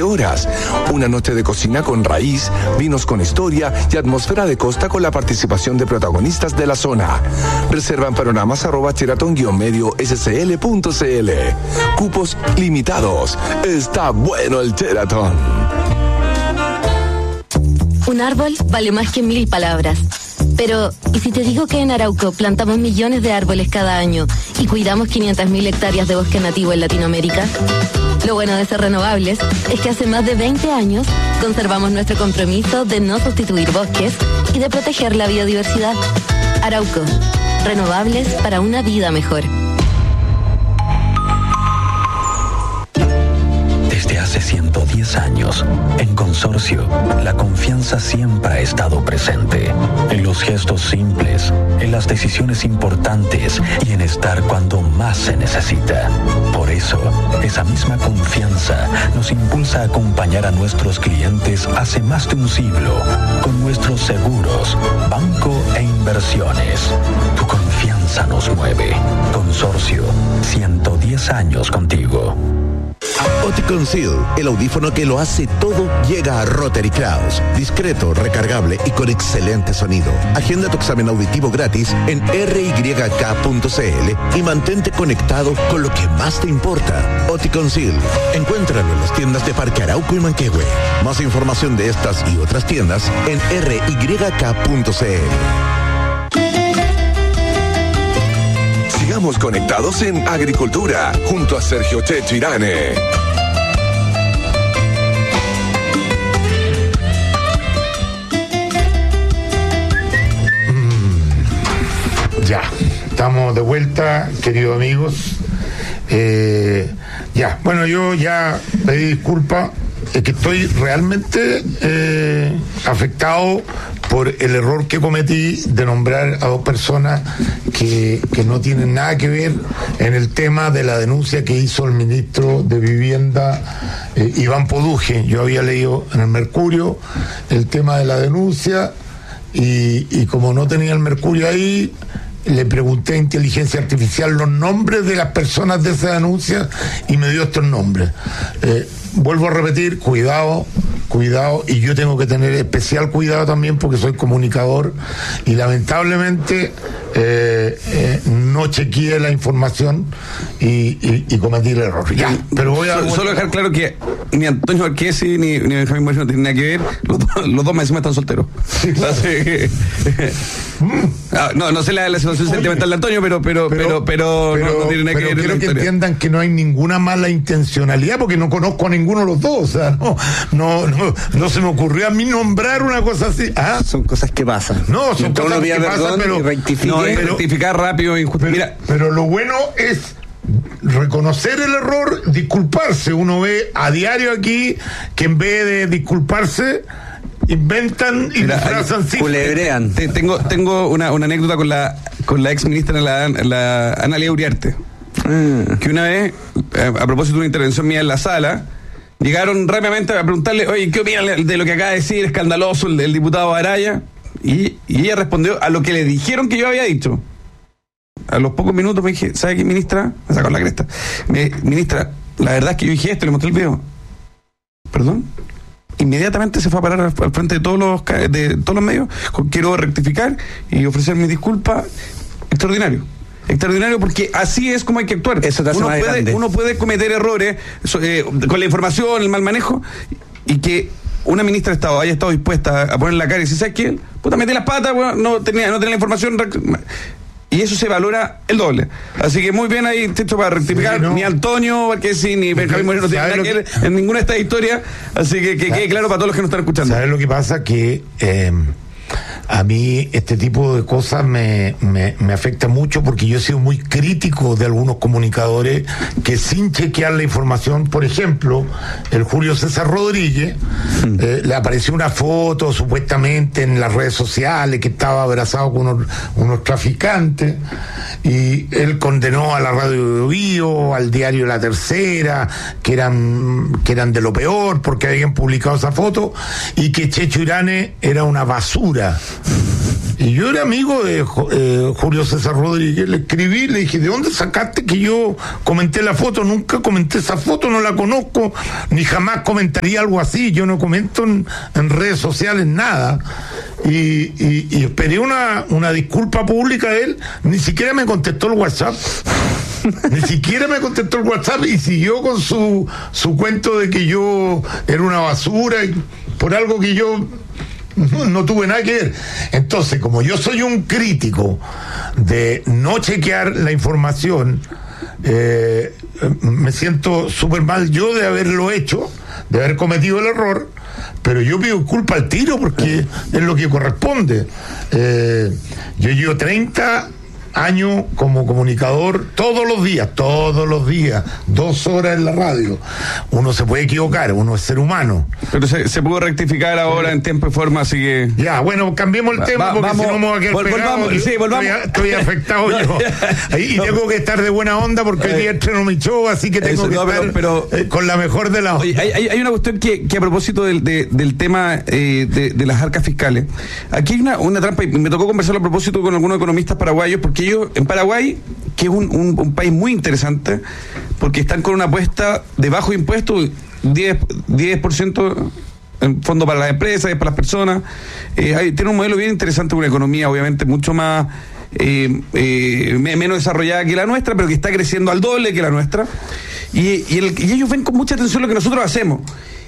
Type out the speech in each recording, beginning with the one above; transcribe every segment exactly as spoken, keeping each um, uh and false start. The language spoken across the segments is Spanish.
doce horas. Una noche de cocina con raíz, vinos con historia y atmósfera de costa con la participación de protagonistas de la zona. Reserva en panoramas arroba sheraton guion medio scl punto cl. Cupos limitados. Está bueno el Sheraton. Un árbol vale más que mil palabras. Pero, ¿y si te digo que en Arauco plantamos millones de árboles cada año y cuidamos quinientas mil hectáreas de bosque nativo en Latinoamérica? Lo bueno de ser renovables es que hace más de veinte años conservamos nuestro compromiso de no sustituir bosques y de proteger la biodiversidad. Arauco, renovables para una vida mejor. Desde hace ciento diez años, en Consorcio, la confianza siempre ha estado presente. En los gestos simples, en las decisiones importantes y en estar cuando más se necesita. Por eso, esa misma confianza nos impulsa a acompañar a nuestros clientes hace más de un siglo con nuestros seguros, banco e inversiones. Tu confianza nos mueve. Consorcio, ciento diez años contigo. Oticon Seal, el audífono que lo hace todo, llega a Rotary Clouds. Discreto, recargable y con excelente sonido. Agenda tu examen auditivo gratis en r y k punto c l y mantente conectado con lo que más te importa. Oticon Seal. Encuéntralo en las tiendas de Parque Arauco y Manquehue. Más información de estas y otras tiendas en r y k punto c l. Sigamos conectados en Agricultura, junto a Sergio Checho Irane. Mm, ya, estamos de vuelta, queridos amigos. Eh, ya, bueno, yo ya pedí disculpas, es que estoy realmente eh, afectado por el error que cometí de nombrar a dos personas que, que no tienen nada que ver en el tema de la denuncia que hizo el ministro de Vivienda, eh, Iván Poduje. Yo había leído en el Mercurio el tema de la denuncia y, y como no tenía el Mercurio ahí, le pregunté a Inteligencia Artificial los nombres de las personas de esa denuncia y me dio estos nombres. Eh, vuelvo a repetir, cuidado, cuidado, y yo tengo que tener especial cuidado también porque soy comunicador y lamentablemente eh, eh, no chequeé la información y, y, y cometí el error. Ya, pero voy a... Solo, solo dejar claro que ni Antonio Arquesi ni, ni Benjamín Moreno no tienen nada que ver, los, dos, los dos más encima están solteros. Sí, claro. Así que, ah, no, no sé la, la situación Oye, sentimental de Antonio, pero pero pero pero, pero no, no tiene nada que ver. Pero quiero que entiendan que no hay ninguna mala intencionalidad porque no conozco a ninguno de los dos, o sea, no, no, no, no se me ocurrió a mí nombrar una cosa así. ¿Ah? Son cosas que pasan. No, son cosas que pasan, pero no, es rectificar rápido y pero, Mira, pero lo bueno es reconocer el error, disculparse. Uno ve a diario aquí que en vez de disculparse inventan y Mira, disfrazan sí. Culebrean. Te, tengo tengo una, una anécdota con la con la ex ministra la, la Analía Uriarte. Mm. Que una vez, a, a propósito de una intervención mía en la sala, llegaron rápidamente a preguntarle, oye, ¿qué opina de lo que acaba de decir escandaloso el, el diputado Araya? Y, y ella respondió a lo que le dijeron que yo había dicho. A los pocos minutos me dije, ¿sabe qué, ministra? Me sacó la cresta. Me, ministra, la verdad es que yo dije esto, le mostré el video. ¿Perdón? Inmediatamente se fue a parar al, al frente de todos los de todos los medios. Quiero rectificar y ofrecer mis disculpas. Extraordinario. Extraordinario porque así es como hay que actuar. Eso te hace uno, más puede, grande. uno puede cometer errores eh, con la información, el mal manejo, y que una ministra de Estado haya estado dispuesta a poner la cara y decir, ¿sabes qué? Puta, metí las patas, bueno, no tenía, no tenía la información. Y eso se valora el doble. Así que muy bien ahí, Techo, para rectificar. Sí, no. Ni Antonio Marquesi ni Benjamín Moreno tienen nada que ver que... en ninguna de estas historias. Así que que quede claro para todos los que nos están escuchando. ¿Sabes lo que pasa? Que eh, a mí este tipo de cosas me, me, me afecta mucho porque yo he sido muy crítico de algunos comunicadores que sin chequear la información, por ejemplo, el Julio César Rodríguez, mm. eh, le apareció una foto supuestamente en las redes sociales que estaba abrazado con unos, unos traficantes y él condenó a la Radio Bio, al diario La Tercera, que eran, que eran de lo peor porque habían publicado esa foto y que Checho Irane era una basura. Y yo era amigo de eh, Julio César Rodríguez, le escribí, le dije, ¿de dónde sacaste que yo comenté la foto? Nunca comenté esa foto, no la conozco, ni jamás comentaría algo así, yo no comento en, en redes sociales nada. Y, y, y esperé una, una disculpa pública de él, ni siquiera me contestó el WhatsApp. Ni siquiera me contestó el WhatsApp y siguió con su, su cuento de que yo era una basura y por algo que yo no, no tuve nada que ver. Entonces, como yo soy un crítico de no chequear la información, eh, me siento súper mal yo de haberlo hecho, de haber cometido el error, pero yo pido culpa al tiro porque es lo que corresponde. Eh, yo llevo treinta años como comunicador, todos los días, todos los días, dos horas en la radio. Uno se puede equivocar, uno es ser humano. Pero se, se pudo rectificar ahora sí. En tiempo y forma, así que... Ya, bueno, cambiemos el va, tema porque vamos, si no me voy a quedar vol, pegado. Volvamos, sí, volvamos. Estoy, estoy afectado no, yo. Y no. Tengo que estar de buena onda porque hoy día estreno mi show, así que tengo Eso, que no, estar pero, pero, eh, con la mejor de las... Oye, hay, hay una cuestión que, que a propósito del, de, del tema eh, de, de las arcas fiscales, aquí hay una, una trampa, y me tocó conversar a propósito con algunos economistas paraguayos, porque ellos en Paraguay, que es un, un, un país muy interesante, porque están con una apuesta de bajo impuesto, diez por ciento en fondo para las empresas y para las personas. Eh, hay, tiene un modelo bien interesante, una economía obviamente mucho más eh, eh, menos desarrollada que la nuestra, pero que está creciendo al doble que la nuestra. Y, y, el, y ellos ven con mucha atención lo que nosotros hacemos.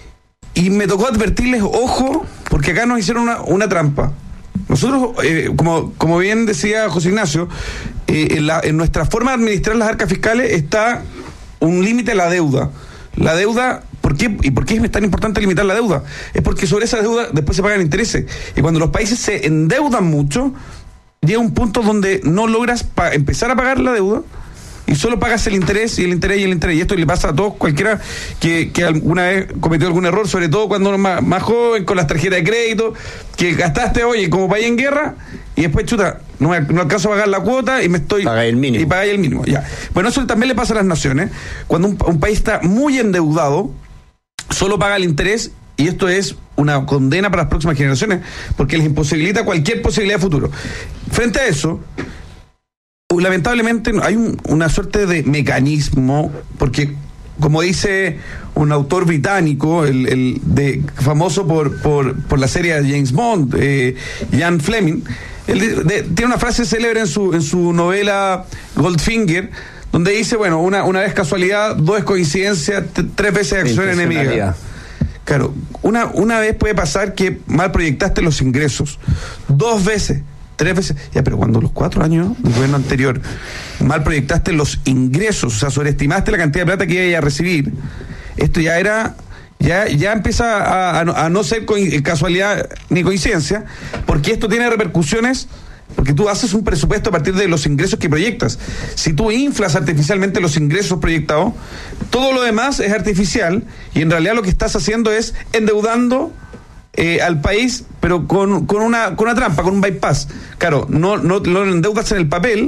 Y me tocó advertirles, ojo, porque acá nos hicieron una, una trampa. Nosotros, eh, como, como bien decía José Ignacio, eh, en, la, en nuestra forma de administrar las arcas fiscales está un límite a la deuda. La deuda, ¿por qué? ¿Y por qué es tan importante limitar la deuda? Es porque sobre esa deuda después se pagan intereses. Y cuando los países se endeudan mucho, llega un punto donde no logras pa- empezar a pagar la deuda y solo pagas el interés y el interés y el interés. Y esto le pasa a todos, cualquiera que, que alguna vez cometió algún error, sobre todo cuando uno es más, más joven, con las tarjetas de crédito, que gastaste, oye, como país en guerra, y después, chuta, no, me, no alcanzo a pagar la cuota y me estoy... Pagáis el mínimo. Y pagáis el mínimo, ya. Bueno, eso también le pasa a las naciones. Cuando un, un país está muy endeudado, solo paga el interés, y esto es una condena para las próximas generaciones, porque les imposibilita cualquier posibilidad de futuro. Frente a eso, lamentablemente hay un, una suerte de mecanismo, porque como dice un autor británico, el, el de, famoso por, por, por la serie de James Bond, eh, Ian Fleming, él de, de, tiene una frase célebre en su, en su novela Goldfinger, donde dice, bueno, una, una vez casualidad, dos es coincidencia, t- tres veces acción enemiga. Claro, una, una vez puede pasar que mal proyectaste los ingresos, dos veces, tres veces, ya, pero cuando los cuatro años del gobierno anterior mal proyectaste los ingresos, o sea, sobreestimaste la cantidad de plata que iba a recibir, esto ya era, ya, ya empieza a, a, a no ser co- casualidad ni coincidencia, porque esto tiene repercusiones, porque tú haces un presupuesto a partir de los ingresos que proyectas. Si tú inflas artificialmente los ingresos proyectados, todo lo demás es artificial, y en realidad lo que estás haciendo es endeudando Eh, al país, pero con, con una con una trampa, con un bypass. Claro, no, no lo endeudas en el papel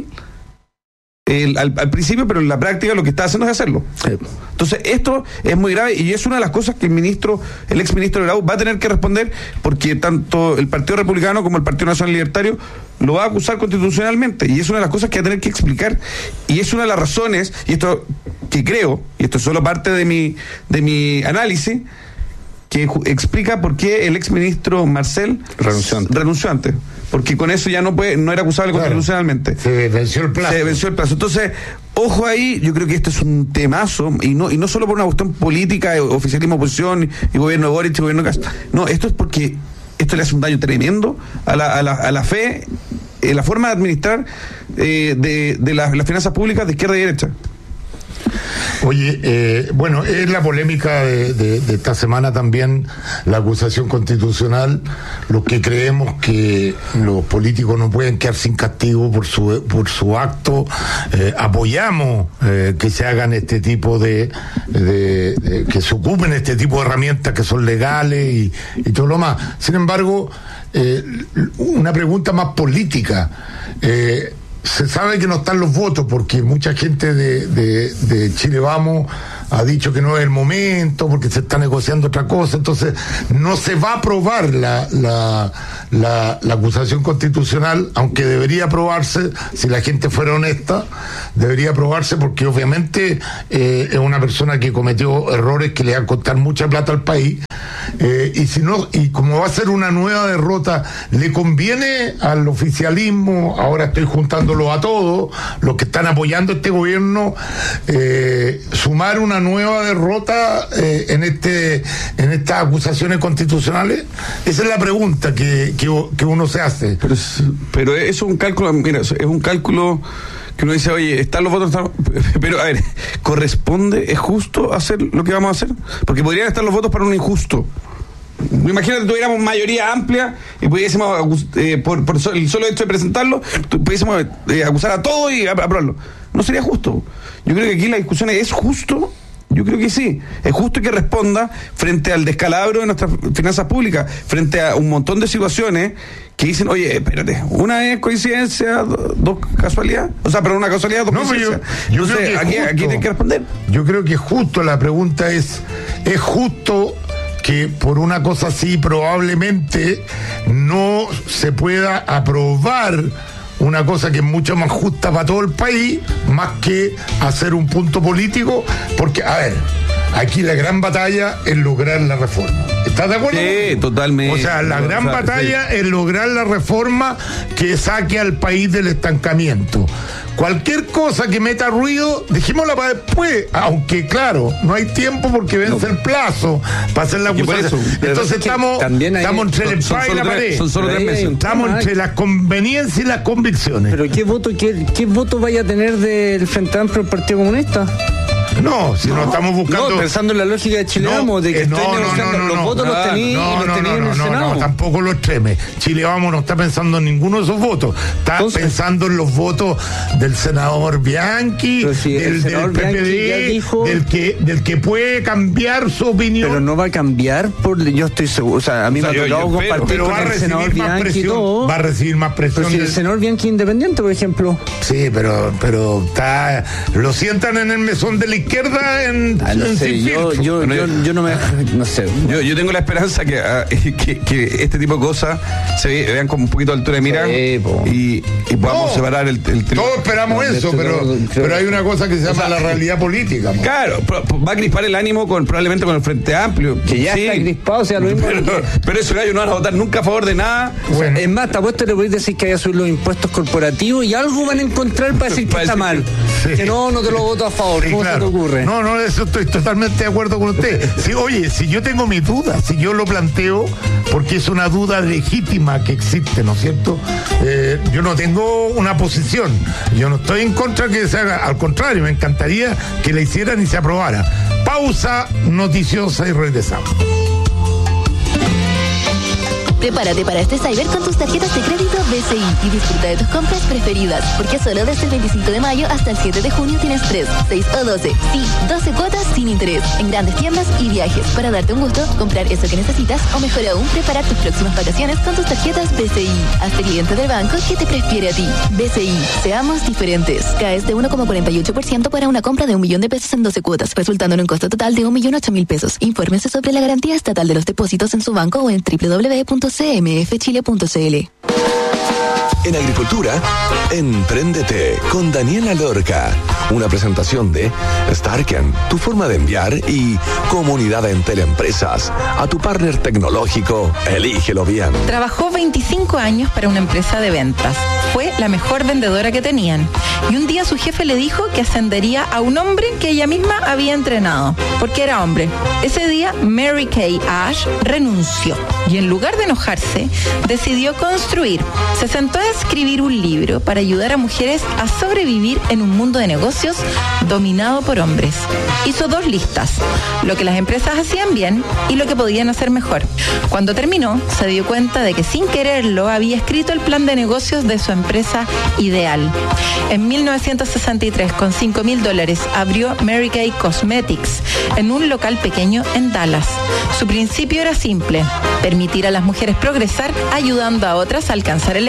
el, al, al principio, pero en la práctica lo que está haciendo es hacerlo. Sí. Entonces, esto es muy grave y es una de las cosas que el ministro, el ex ministro de la U va a tener que responder, porque tanto el Partido Republicano como el Partido Nacional Libertario lo va a acusar constitucionalmente, y es una de las cosas que va a tener que explicar, y es una de las razones, y esto que creo, y esto es solo parte de mi, de mi análisis, que explica por qué el exministro Marcel renunció antes. renunció antes, porque con eso ya no puede, no era acusable claro, constitucionalmente. Se venció el plazo. Se venció el plazo. Entonces, ojo ahí, yo creo que este es un temazo, y no, y no solo por una cuestión política, oficialismo, oposición, y gobierno de Boric, y gobierno de Castro. No, esto es porque esto le hace un daño tremendo a la, a la, a la fe, eh, la forma de administrar eh, de, de las, las finanzas públicas de izquierda y derecha. Oye, eh, bueno, es la polémica de, de, de esta semana también, la acusación constitucional, los que creemos que los políticos no pueden quedar sin castigo por su por su acto, eh, apoyamos eh, que se hagan este tipo de, de, de, que se ocupen este tipo de herramientas que son legales y, y todo lo más. Sin embargo, eh, una pregunta más política, eh, se sabe que no están los votos porque mucha gente de, de, de Chile Vamos ha dicho que no es el momento porque se está negociando otra cosa, entonces no se va a aprobar la, la, la, la acusación constitucional, aunque debería aprobarse, si la gente fuera honesta, debería aprobarse porque obviamente eh, es una persona que cometió errores que le van a costar mucha plata al país, eh, y si no, y como va a ser una nueva derrota, le conviene al oficialismo, ahora estoy juntándolo a todos, los que están apoyando este gobierno, eh, sumar una nueva derrota eh, en este en estas acusaciones constitucionales. Esa es la pregunta que, que, que uno se hace. Pero es, pero eso es un cálculo, mira, es un cálculo que uno dice, oye, están los votos, están... pero a ver, ¿corresponde, es justo hacer lo que vamos a hacer? Porque podrían estar los votos para un injusto. Imagínate que tuviéramos mayoría amplia y pudiésemos, eh, por, por el solo hecho de presentarlo, pudiésemos eh, acusar a todos y aprobarlo. No sería justo. Yo creo que aquí la discusión es, ¿es justo? Yo creo que sí. Es justo que responda frente al descalabro de nuestras finanzas públicas, frente a un montón de situaciones que dicen, oye, espérate, una es coincidencia, dos casualidad, o sea, pero una casualidad, dos no, coincidencias. Yo, yo Entonces, creo que aquí, aquí tiene que responder. Yo creo que es justo. La pregunta es, ¿es justo que por una cosa así probablemente no se pueda aprobar una cosa que es mucho más justa para todo el país, más que hacer un punto político? Porque, a ver, aquí la gran batalla es lograr la reforma. ¿Estás de acuerdo? Sí, totalmente. O sea, la gran o sea, batalla sí. es lograr la reforma que saque al país del estancamiento. Cualquier cosa que meta ruido, dejémosla para después, aunque claro, no hay tiempo porque vence no. el plazo para hacer la acusación. Entonces estamos, hay, estamos entre el espada y la pared. Son solo tres meses. Estamos entre las conveniencias y las convicciones. Pero ¿qué voto, qué, qué voto vaya a tener del Frente Amplio el Partido Comunista? No, si no, no estamos buscando... No, pensando en la lógica de Chile no, Vamos, de que eh, no, estoy no, negociando, no, no, los no, votos no, los tenía no, y los no, tenía no, en el no, Senado. No, tampoco lo extreme. Chile Vamos no está pensando en ninguno de esos votos. Está Entonces, pensando en los votos del senador Bianchi, si del, del P P D, dijo, del, que, del que puede cambiar su opinión. Pero no va a cambiar, por yo estoy seguro. O sea, a mí o sea, me ha tocado compartir con el senador Bianchi y todo. Va a recibir más presión. Pero si del... el senador Bianchi independiente, por ejemplo. Sí, pero, pero está, lo sientan en el mesón de la izquierda en... Ah, no en sé, yo, yo, yo, yo no me... No sé. Yo, yo tengo la esperanza que, uh, que, que este tipo de cosas se vean con un poquito de altura de mira sí, y, y podamos no, separar el, el Todos esperamos no, eso, pero, creo, pero hay una cosa que se llama o sea, la realidad política. ¿No? Claro, va a crispar el ánimo con probablemente con el Frente Amplio. Que ya sí, está crispado, o sea, lo mismo. Pero, que... pero eso gallo no van a votar nunca a favor de nada. Bueno. O sea, es más, te apuesto que le podéis decir que haya subido los impuestos corporativos y algo van a encontrar para decir que para está decir, mal. Sí. Que no, no te lo voto a favor. Sí, ¿cómo claro. se te ocurre? No, no, eso estoy totalmente de acuerdo con usted. Sí, oye, si yo tengo mis dudas, si yo lo planteo, porque es una duda legítima que existe, ¿no es cierto? Eh, yo no tengo una posición. Yo no estoy en contra que se haga, al contrario, me encantaría que la hicieran y se aprobara. Pausa noticiosa y regresamos. Prepárate para este Cyber con tus tarjetas de crédito B C I y disfruta de tus compras preferidas, porque solo desde el veinticinco de mayo hasta el siete de junio tienes tres, seis o doce, sí, doce cuotas sin interés, en grandes tiendas y viajes, para darte un gusto, comprar eso que necesitas o mejor aún, preparar tus próximas vacaciones con tus tarjetas B C I. Hazte cliente del banco que te prefiere a ti. B C I, seamos diferentes. Caes de uno coma cuarenta y ocho por ciento para una compra de un millón de pesos en doce cuotas, resultando en un costo total de un millón ocho mil pesos. Infórmese sobre la garantía estatal de los depósitos en su banco o en doble u doble u doble u punto c m f chile punto c l. En Agricultura, Empréndete con Daniela Lorca. Una presentación de Starken, tu forma de enviar, y Comunidad en Teleempresas. A tu partner tecnológico, elígelo bien. Trabajó veinticinco años para una empresa de ventas. Fue la mejor vendedora que tenían. Y un día su jefe le dijo que ascendería a un hombre que ella misma había entrenado, porque era hombre. Ese día, Mary Kay Ash renunció y en lugar de enojarse, decidió construir. Se sentó a escribir un libro para ayudar a mujeres a sobrevivir en un mundo de negocios dominado por hombres. Hizo dos listas, lo que las empresas hacían bien y lo que podían hacer mejor. Cuando terminó, se dio cuenta de que sin quererlo había escrito el plan de negocios de su empresa ideal. En mil novecientos sesenta y tres, con cinco mil dólares, abrió Mary Kay Cosmetics en un local pequeño en Dallas. Su principio era simple: permitir a las mujeres progresar ayudando a otras a alcanzar el éxito.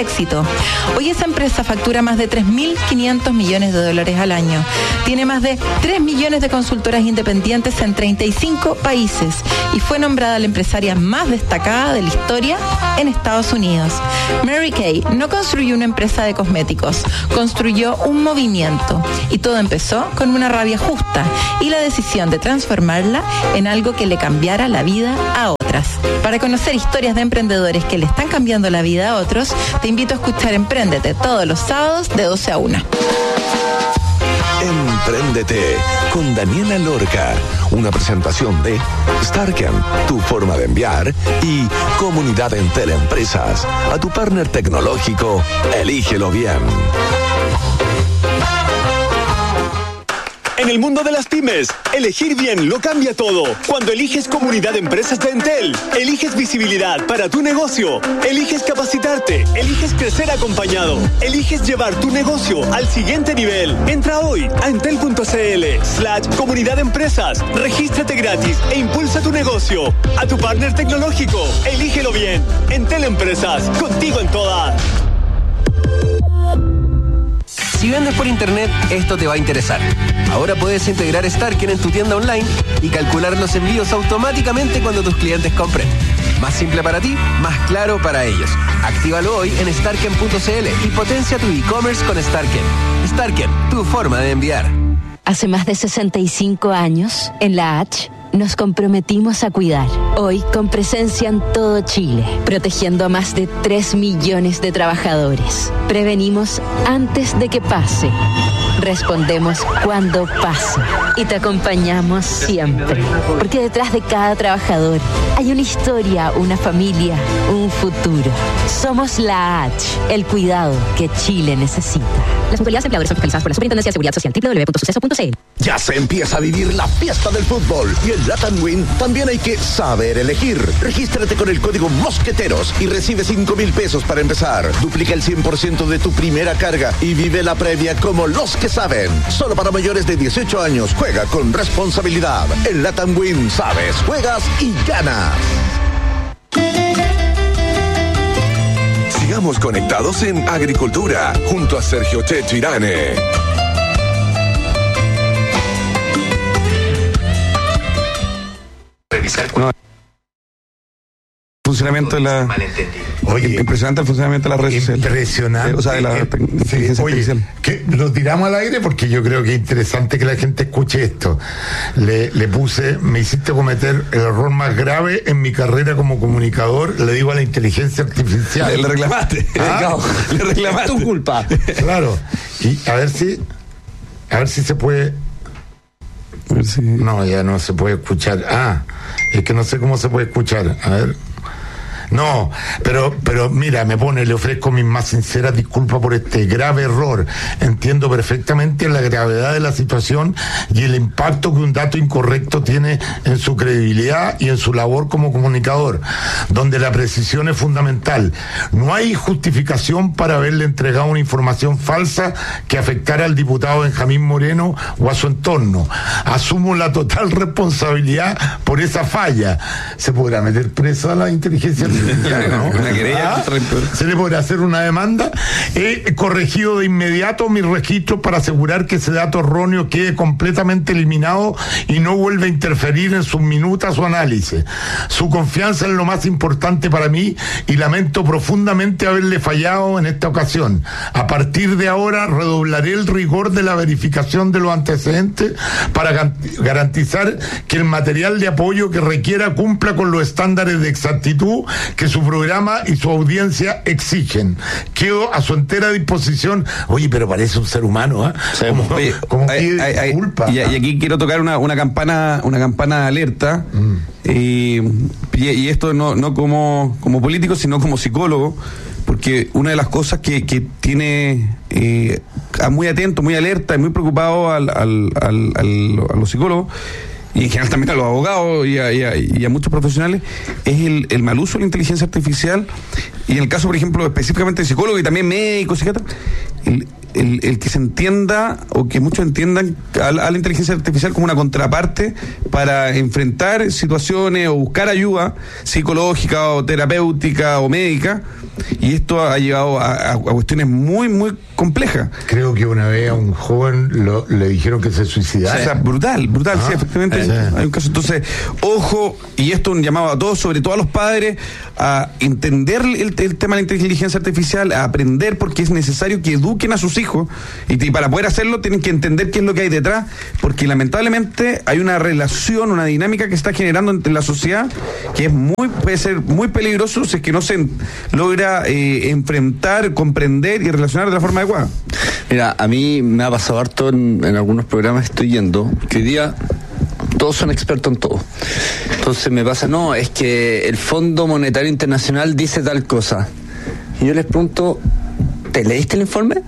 Hoy esa empresa factura más de tres mil quinientos millones de dólares al año. Tiene más de tres millones de consultoras independientes en treinta y cinco países y fue nombrada la empresaria más destacada de la historia en Estados Unidos. Mary Kay no construyó una empresa de cosméticos, construyó un movimiento y todo empezó con una rabia justa y la decisión de transformarla en algo que le cambiara la vida a otras. Para conocer historias de emprendedores que le están cambiando la vida a otros, te invito a escuchar Empréndete todos los sábados de doce a una. Empréndete con Daniela Lorca, una presentación de Starken, tu forma de enviar, y Comunidad Entel Empresas. A tu partner tecnológico, elígelo bien. En el mundo de las pymes, elegir bien lo cambia todo. Cuando eliges Comunidad de Empresas de Entel, eliges visibilidad para tu negocio, eliges capacitarte, eliges crecer acompañado, eliges llevar tu negocio al siguiente nivel. Entra hoy a entel.cl slash Comunidad de Empresas, regístrate gratis e impulsa tu negocio. A tu partner tecnológico, elígelo bien. Entel Empresas, contigo en todas. Si vendes por internet, esto te va a interesar. Ahora puedes integrar Starken en tu tienda online y calcular los envíos automáticamente cuando tus clientes compren. Más simple para ti, más claro para ellos. Actívalo hoy en starken punto c l y potencia tu e-commerce con Starken. Starken, tu forma de enviar. Hace más de sesenta y cinco años, en la H, nos comprometimos a cuidar. Hoy, con presencia en todo Chile, protegiendo a más de tres millones de trabajadores. Prevenimos antes de que pase. Respondemos cuando pase. Y te acompañamos siempre. Porque detrás de cada trabajador hay una historia, una familia, un futuro. Somos la H, el cuidado que Chile necesita. Las mutualidades empleadores son fiscalizadas por la Superintendencia de Seguridad Social, doble u doble u doble u punto suceso punto c l. Ya se empieza a vivir la fiesta del fútbol y en Latam Win también hay que saber elegir. Regístrate con el código Mosqueteros y recibe cinco mil pesos para empezar. Duplica el cien por ciento de tu primera carga y vive la previa como los que saben. Solo para mayores de dieciocho años. Juega con responsabilidad. En Latam Win sabes, juegas y ganas. Sigamos conectados en Agricultura junto a Sergio Checho Irane. No. Funcionamiento de la. Oye, impresionante el funcionamiento de las redes sociales. Impresionante. O sea, de la inteligencia sí, oye, artificial. Que lo tiramos al aire porque yo creo que es interesante que la gente escuche esto. Le, le puse, me hiciste cometer el error más grave en mi carrera como comunicador, le digo a la inteligencia artificial. Le, le reclamaste. ¿Ah? Le reclamaste. Es tu culpa. Claro. Y a ver si, a ver si se puede. A ver si... No, ya no se puede escuchar. Ah, es que no sé cómo se puede escuchar. A ver. No, pero, pero mira, me pone, le ofrezco mis más sinceras disculpas por este grave error. Entiendo perfectamente la gravedad de la situación y el impacto que un dato incorrecto tiene en su credibilidad y en su labor como comunicador, donde la precisión es fundamental. No hay justificación para haberle entregado una información falsa que afectara al diputado Benjamín Moreno o a su entorno. Asumo la total responsabilidad por esa falla. ¿Se podrá meter preso a la inteligencia artificial? ¿No? Una querella ¿Ah? Se le podrá hacer una demanda. He corregido de inmediato mis registros para asegurar que ese dato erróneo quede completamente eliminado y no vuelva a interferir en sus minutas o análisis. Su confianza es lo más importante para mí y lamento profundamente haberle fallado en esta ocasión. A partir de ahora redoblaré el rigor de la verificación de los antecedentes para garantizar que el material de apoyo que requiera cumpla con los estándares de exactitud que su programa y su audiencia exigen. Quedo a su entera disposición. Oye, pero parece un ser humano, ¿eh? Sí, como oye, como hay, pide hay, hay, disculpa. Y, y aquí quiero tocar una, una campana, una campana de alerta. Mm. Y, y esto no, no como, como político, sino como psicólogo, porque una de las cosas que, que tiene eh, muy atento, muy alerta y muy preocupado al, al, al, al, a los psicólogos, y en general también a los abogados y a, y a, y a muchos profesionales, es el, el mal uso de la inteligencia artificial. Y en el caso, por ejemplo, específicamente de psicólogos y también médicos, psiquiatras, el, el, el que se entienda o que muchos entiendan a la, a la inteligencia artificial como una contraparte para enfrentar situaciones o buscar ayuda psicológica o terapéutica o médica, y esto ha llevado a, a, a cuestiones muy, muy complejas. Creo que una vez a un joven lo, le dijeron que se suicidara. O sea, brutal, brutal, ah, sí, efectivamente sí. Hay un caso. Entonces, ojo, y esto es un llamado a todos, sobre todo a los padres, a entender el, el tema de la inteligencia artificial, a aprender, porque es necesario que eduquen a sus hijos, y, y para poder hacerlo tienen que entender qué es lo que hay detrás, porque lamentablemente hay una relación, una dinámica que se está generando entre la sociedad que es muy, puede ser muy peligroso si es que no se logra eh, enfrentar, comprender y relacionar de la forma adecuada. Mira, a mí me ha pasado harto en, en algunos programas que estoy yendo, que hoy día todos son expertos en todo. Entonces me pasa, no, es que el Fondo Monetario Internacional dice tal cosa. Y yo les pregunto, ¿te leíste el informe?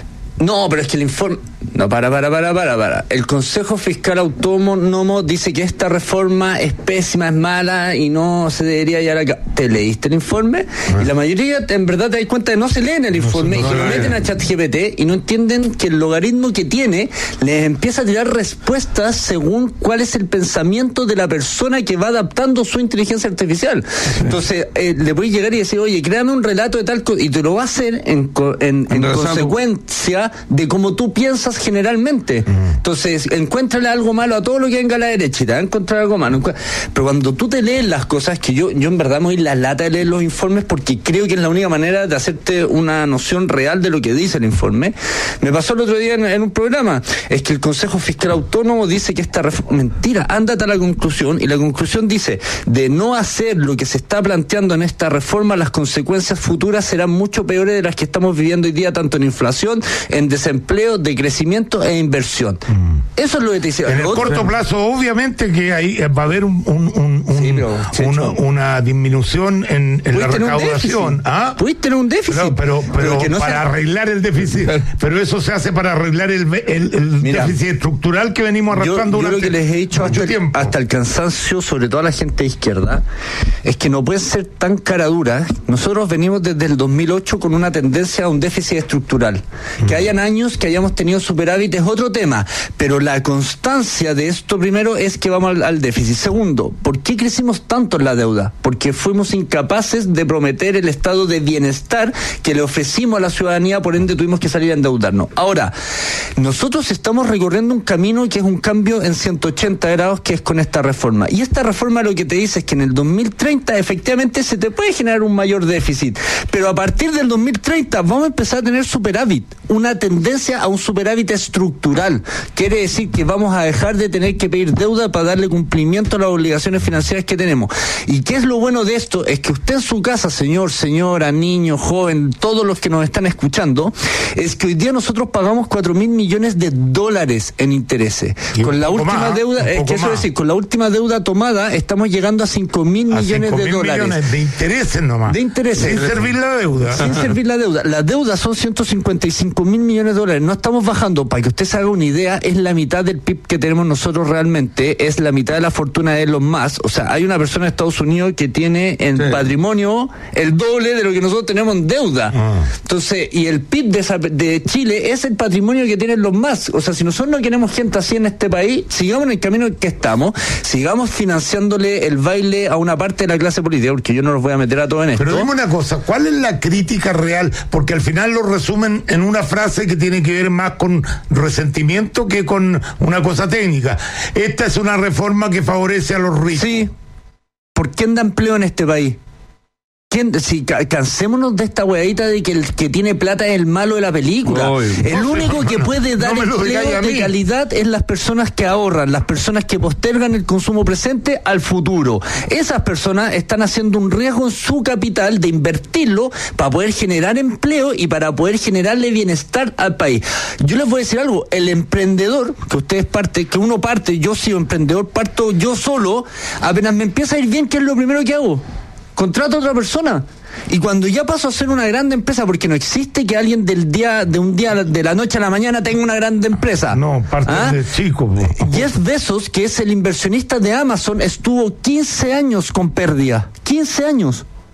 No, pero es que el informe... No, para, para, para, para, para. El Consejo Fiscal Autónomo dice que esta reforma es pésima, es mala y no se debería llevar a cabo. ¿Te leíste el informe? Ah. Y la mayoría, en verdad, te das cuenta de no se leen el informe no, no, y que lo meten a ChatGPT y no entienden que el logaritmo que tiene les empieza a tirar respuestas según cuál es el pensamiento de la persona que va adaptando su inteligencia artificial. Sí. Entonces, eh, le voy a llegar y decir, oye, créame un relato de tal cosa, y te lo va a hacer en, en, en, en consecuencia de cómo tú piensas generalmente. Mm. Entonces, encuéntrale algo malo a todo lo que venga a la derecha y te va a encontrar algo malo. Pero cuando tú te lees las cosas, que yo, yo en verdad me doy la lata de leer los informes porque creo que es la única manera de hacerte una noción real de lo que dice el informe. Me pasó el otro día en, en un programa, es que el Consejo Fiscal Autónomo dice que esta reforma... Mentira, ándate a la conclusión, y la conclusión dice, de no hacer lo que se está planteando en esta reforma, las consecuencias futuras serán mucho peores de las que estamos viviendo hoy día, tanto en inflación, en desempleo, de crecimiento e inversión. Mm. Eso es lo que te dice. En el otro, corto plazo, obviamente que ahí va a haber un, un, un, un, sí, pero, sí, una, una disminución en, en la recaudación. ¿Ah? Pudiste tener un déficit. Claro, pero pero, pero no para sea... arreglar el déficit. Pero eso se hace para arreglar el, el, el Mira, déficit estructural que venimos arrastrando yo, yo durante lo que les he dicho hasta el, hasta el cansancio, sobre todo a la gente de izquierda, es que no pueden ser tan caraduras. Nosotros venimos desde el dos mil ocho con una tendencia a un déficit estructural. Mm. Que hayan años que hayamos tenido superávit es otro tema, pero la constancia de esto primero es que vamos al, al déficit. Segundo, ¿por qué crecimos tanto en la deuda? Porque fuimos incapaces de prometer el estado de bienestar que le ofrecimos a la ciudadanía, por ende tuvimos que salir a endeudarnos. Ahora, nosotros estamos recorriendo un camino que es un cambio en ciento ochenta grados, que es con esta reforma. Y esta reforma lo que te dice es que en el dos mil treinta efectivamente se te puede generar un mayor déficit, pero a partir del dos mil treinta vamos a empezar a tener superávit, una tendencia a un superávit estructural. Quiere decir que vamos a dejar de tener que pedir deuda para darle cumplimiento a las obligaciones financieras que tenemos. ¿Y qué es lo bueno de esto? Es que usted en su casa, señor, señora, niño, joven, todos los que nos están escuchando, es que hoy día nosotros pagamos cuatro mil millones de dólares en intereses. Con la última más, deuda, es que eso es decir, con la última deuda tomada estamos llegando a cinco mil millones de dólares. Millones de intereses nomás. De intereses. Sin servir la deuda. Sin servir la deuda. La deuda son ciento cincuenta y cinco mil millones de dólares. No estamos bajando. Para que usted se haga una idea, es la mitad del P I B que tenemos nosotros realmente, es la mitad de la fortuna de Elon Musk. O sea, hay una persona en Estados Unidos que tiene en sí. patrimonio el doble de lo que nosotros tenemos en deuda. Ah. Entonces, y el P I B de, de Chile es el patrimonio que tienen los Musk. O sea, si nosotros no queremos gente así en este país, sigamos en el camino en que estamos, sigamos financiándole el baile a una parte de la clase política, porque yo no los voy a meter a todos en esto. Pero dime una cosa, ¿cuál es la crítica real? Porque al final lo resumen en una frase que tiene que ver más con resentimiento que con una cosa técnica. Esta es una reforma que favorece a los ricos. Sí. ¿Por quién da empleo en este país? ¿Quién? Si cansémonos de esta hueadita de que el que tiene plata es el malo de la película. Oy, el no único sé, que puede dar no empleo de calidad es las personas que ahorran, las personas que postergan el consumo presente al futuro. Esas personas están haciendo un riesgo en su capital de invertirlo para poder generar empleo y para poder generarle bienestar al país. Yo les voy a decir algo, el emprendedor, que ustedes parte, que uno parte, yo soy emprendedor, parto yo solo, apenas me empieza a ir bien, ¿qué es lo primero que hago? Contrato a otra persona. Y cuando ya paso a ser una grande empresa, porque no existe que alguien del día, de un día, de la noche a la mañana tenga una grande empresa. No, parte ¿Ah? de chico. Jeff Bezos, que es el inversionista de Amazon, estuvo quince años con pérdida. quince años.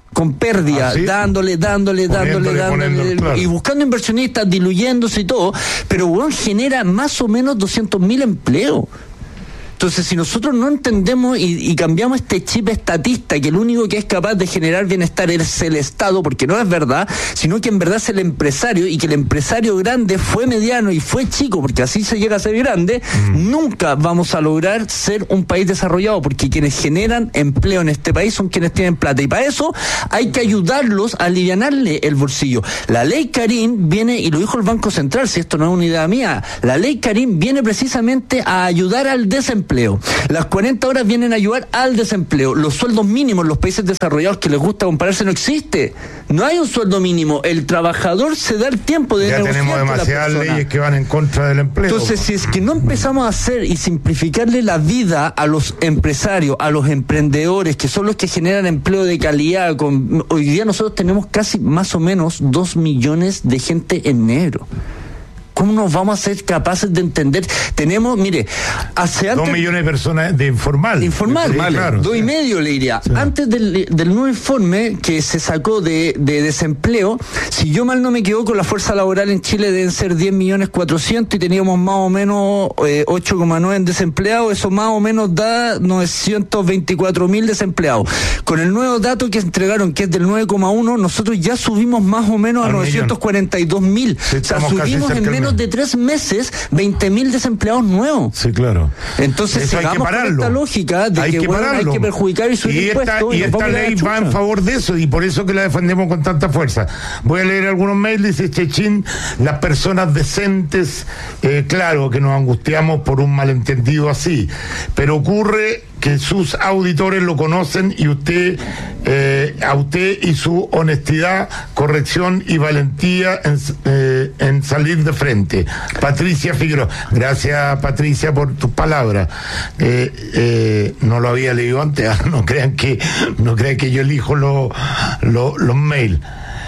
con pérdida, ¿Ah, sí? dándole, dándole, dándole, Poniéndole, dándole, poniéndole, claro. y buscando inversionistas, diluyéndose y todo, pero weón, genera más o menos doscientos mil empleos. Entonces, si nosotros no entendemos y, y cambiamos este chip estatista, que el único que es capaz de generar bienestar es el Estado, porque no es verdad, sino que en verdad es el empresario, y que el empresario grande fue mediano y fue chico, porque así se llega a ser grande, mm. nunca vamos a lograr ser un país desarrollado, porque quienes generan empleo en este país son quienes tienen plata, y para eso hay que ayudarlos a alivianarle el bolsillo. La ley Karim viene, y lo dijo el Banco Central, si esto no es una idea mía, la ley Karim viene precisamente a ayudar al desempleo. Las cuarenta horas vienen a ayudar al desempleo. Los sueldos mínimos en los países desarrollados que les gusta compararse no existe. No hay un sueldo mínimo. El trabajador se da el tiempo de ya negociar tenemos demasiadas leyes que van en contra del empleo. Entonces, si es que no empezamos a hacer y simplificarle la vida a los empresarios, a los emprendedores, que son los que generan empleo de calidad, con, hoy día nosotros tenemos casi más o menos dos millones de gente en negro. ¿Cómo nos vamos a ser capaces de entender? Tenemos, mire, hace antes... Dos millones de personas de informal. Informal, sí, vale, claro. Dos y medio le diría. Sí. Antes del, del nuevo informe que se sacó de, de desempleo, si yo mal no me equivoco, la fuerza laboral en Chile deben ser diez millones cuatrocientos y teníamos más o menos eh, ocho coma nueve en desempleados. Eso más o menos da novecientos veinticuatro mil desempleados. Con el nuevo dato que entregaron, que es del nueve coma uno, nosotros ya subimos más o menos a novecientos cuarenta y dos mil. Sí, o sea, subimos en menos de tres meses veinte mil desempleados nuevos. Sí, claro. Entonces, eso hay que pararlo. Esta lógica de hay que, que, bueno, hay que perjudicar y subir y esta, impuestos. Y, y esta ley va en favor de eso, y por eso que la defendemos con tanta fuerza. Voy a leer algunos mails. Dice Chechín: las personas decentes, eh, claro que nos angustiamos por un malentendido así, pero ocurre que sus auditores lo conocen, y usted, eh, a usted y su honestidad, corrección y valentía en, eh, en salir de frente. Patricia Figueroa. Gracias, Patricia, por tus palabras. Eh, eh, no lo había leído antes, no crean que, no crean que yo elijo lo, lo, los mails.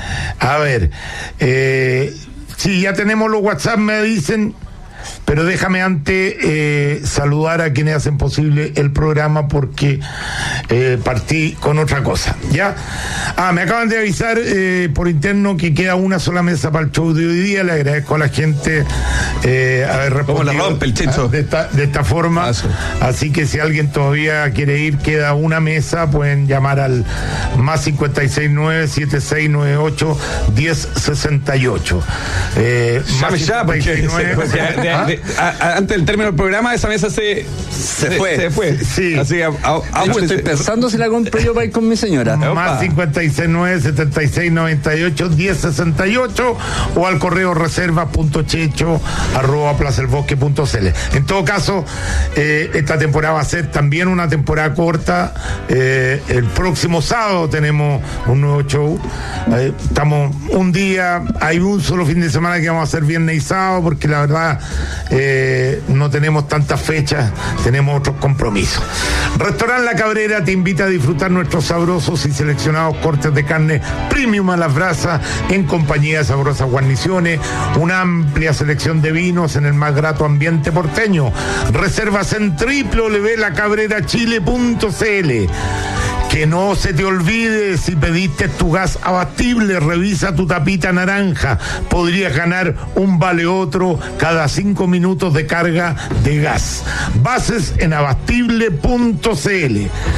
A ver, eh, sí, ya tenemos los WhatsApp, me dicen. Pero déjame antes eh, saludar a quienes hacen posible el programa, porque eh, partí con otra cosa, ¿ya? Ah, me acaban de avisar eh, por interno que queda una sola mesa para el show de hoy día. Le agradezco a la gente eh, haber respondido. ¿Cómo la rompe el Checho? De esta, de esta forma. Paso. Así que si alguien todavía quiere ir, queda una mesa, pueden llamar al más cincuenta y seis nueve, setenta y seis noventa y ocho, diez sesenta y ocho. Eh, Llame ya, porque se, porque de, de, ¿Ah? de, a, a, antes del término del programa esa mesa se, se, se fue. Se fue. Sí. Así que a, a, a hecho, estoy pensando si la compro yo para ir con mi señora. Más cincuenta y seis nueve, setenta y seis noventa y ocho, diez sesenta y ocho, o al correo reserva punto checho arroba placelbosque punto cl. En todo caso, eh, esta temporada va a ser también una temporada corta. Eh, el próximo sábado tenemos un nuevo show. Eh, estamos un día, hay un solo fin de semana que vamos a hacer viernes y sábado, porque la verdad eh, no tenemos tantas fechas, tenemos otros compromisos. Restaurante La Cabrera te invita a disfrutar nuestros sabrosos y seleccionados cortes de carne premium a las brasas, en compañía de sabrosas guarniciones, una amplia selección de vinos en el más grato ambiente porteño. Reservas en doble u doble u doble u punto la cabrera chile punto cl. Que no se te olvide, si pediste tu gas abatible, revisa tu tapita naranja. Podrías ganar un vale otro cada cinco minutos de carga de gas. Bases en abastible punto cl.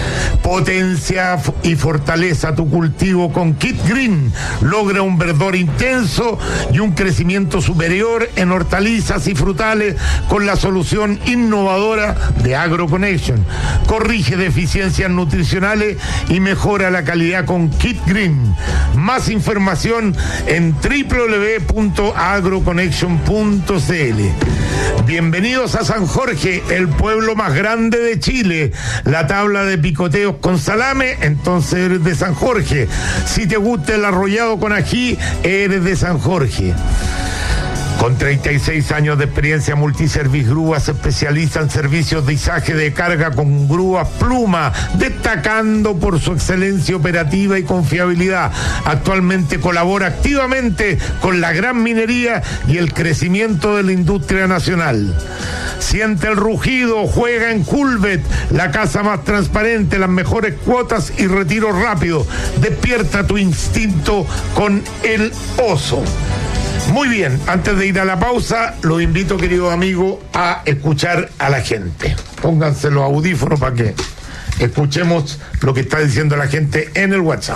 Potencia y fortaleza tu cultivo con Kit Green. Logra un verdor intenso y un crecimiento superior en hortalizas y frutales con la solución innovadora de AgroConnection. Corrige deficiencias nutricionales y mejora la calidad con Kit Green. Más información en doble u doble u doble u punto agroconnection punto cl. Bienvenidos a San Jorge, el pueblo más grande de Chile. La tabla de picoteos con salame, entonces eres de San Jorge. Si te gusta el arrollado con ají, eres de San Jorge. Con treinta y seis años de experiencia, Multiservice Grúa se especializa en servicios de izaje de carga con grúas Pluma, destacando por su excelencia operativa y confiabilidad. Actualmente colabora activamente con la gran minería y el crecimiento de la industria nacional. Siente el rugido, juega en Culvet, la casa más transparente, las mejores cuotas y retiro rápido. Despierta tu instinto con el oso. Muy bien, antes de ir a la pausa, los invito, querido amigo, a escuchar a la gente. Pónganse los audífonos para que escuchemos lo que está diciendo la gente en el WhatsApp.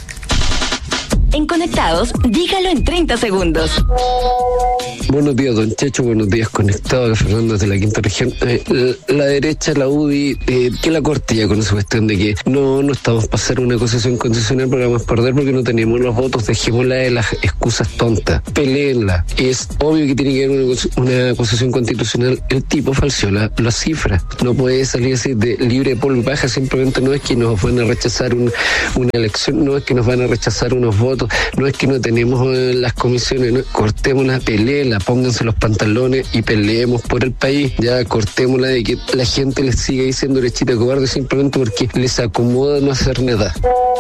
En Conectados, dígalo en treinta segundos. Buenos días, don Checho. Buenos días, Conectados. Fernando desde la Quinta Región. Eh, la, la derecha, la U D I, eh, que la cortilla con esa cuestión de que no, no estamos para hacer una acusación constitucional, pero vamos a perder porque no tenemos los votos. Dejémosla de las excusas tontas. Peleenla. Es obvio que tiene que haber una, una acusación constitucional. El tipo falseó la, las cifras. No puede salir así de libre de polvo y paja. Simplemente no es que nos van a rechazar un, una elección, no es que nos van a rechazar unos votos. No es que no tenemos eh, las comisiones, no, cortemos la pelea, pónganse los pantalones y peleemos por el país. Ya cortémosla de que la gente les siga diciendo derechita cobarde simplemente porque les acomoda no hacer nada.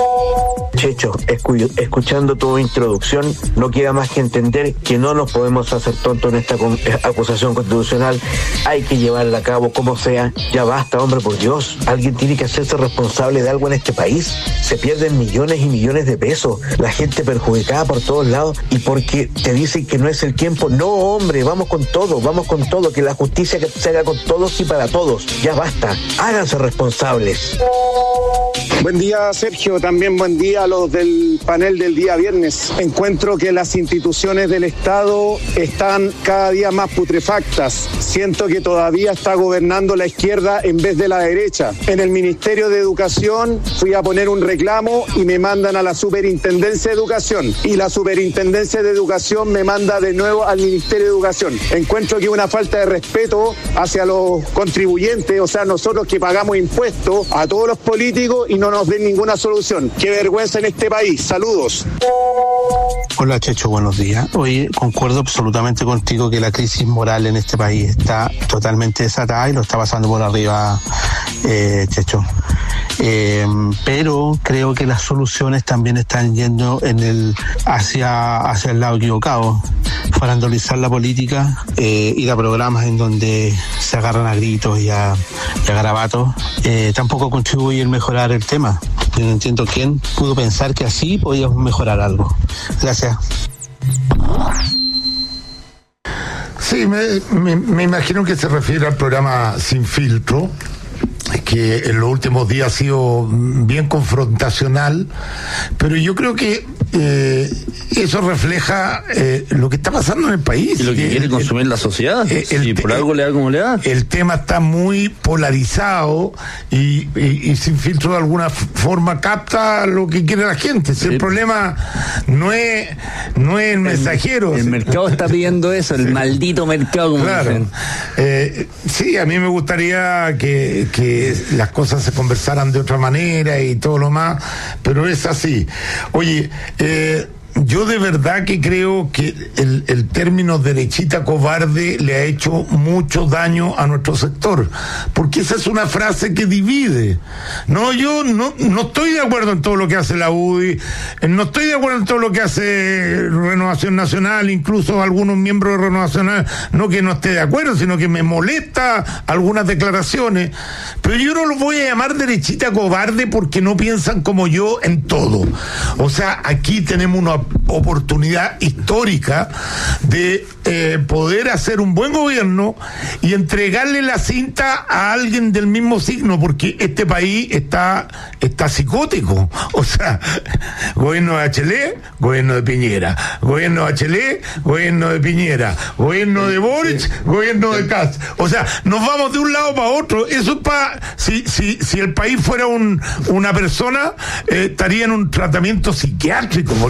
Checho, escu- escuchando tu introducción, no queda más que entender que no nos podemos hacer tontos en esta con- acusación constitucional. Hay que llevarla a cabo como sea. Ya basta, hombre, por Dios. Alguien tiene que hacerse responsable de algo en este país. Se pierden millones y millones de pesos. La gente perjudicada por todos lados y porque te dicen que no es el tiempo. No, hombre, vamos con todo, vamos con todo. Que la justicia que se haga con todos y para todos. Ya basta. Háganse responsables. Buen día, Sergio. También buen día a los del panel del día viernes. Encuentro que las instituciones del Estado están cada día más putrefactas. Siento que todavía está gobernando la izquierda en vez de la derecha. En el Ministerio de Educación fui a poner un reclamo y me mandan a la Superintendencia de Educación. Y la Superintendencia de Educación me manda de nuevo al Ministerio de Educación. Encuentro que una falta de respeto hacia los contribuyentes, o sea, nosotros que pagamos impuestos a todos los políticos y no nos den ninguna solución. Qué vergüenza en este país. Saludos. Hola, Checho, buenos días. Hoy concuerdo absolutamente contigo que la crisis moral en este país está totalmente desatada y lo está pasando por arriba, eh, Checho. Eh, pero creo que las soluciones también están yendo en el hacia, hacia el lado equivocado. Farandolizar la política, eh, ir a programas en donde se agarran a gritos y a, y a garabatos, eh, tampoco contribuye a mejorar el tema. Yo no entiendo quién pudo pensar que así podíamos mejorar algo. Gracias. Sí, me, me, me imagino que se refiere al programa Sin Filtro, que en los últimos días ha sido bien confrontacional, pero yo creo que eh, eso refleja eh, lo que está pasando en el país. Y lo que el, quiere consumir el, la sociedad. El, si el, por algo le da como le da. El tema está muy polarizado y, y, y Sin Filtro de alguna forma capta lo que quiere la gente. Si el, el problema no es no es el mensajero. El, el mercado está pidiendo eso, el sí. maldito mercado, como claro. dicen. Eh, sí, a mí me gustaría que, que las cosas se conversaran de otra manera y todo lo más, pero es así. Oye, eh, yo de verdad que creo que el, el término derechita cobarde le ha hecho mucho daño a nuestro sector, porque esa es una frase que divide. No, yo no, no estoy de acuerdo en todo lo que hace la U D I, no estoy de acuerdo en todo lo que hace Renovación Nacional, incluso algunos miembros de Renovación Nacional, no que no esté de acuerdo, sino que me molesta algunas declaraciones, pero yo no lo voy a llamar derechita cobarde porque no piensan como yo en todo. O sea, aquí tenemos una oportunidad histórica de eh, poder hacer un buen gobierno y entregarle la cinta a alguien del mismo signo, porque este país está está psicótico. O sea, gobierno de Bachelet, gobierno de Piñera, gobierno de Bachelet, gobierno de Piñera, gobierno de Boric, sí. gobierno de Kast. O sea, nos vamos de un lado para otro. Eso es para si si si el país fuera un una persona, eh, estaría en un tratamiento psiquiátrico, porque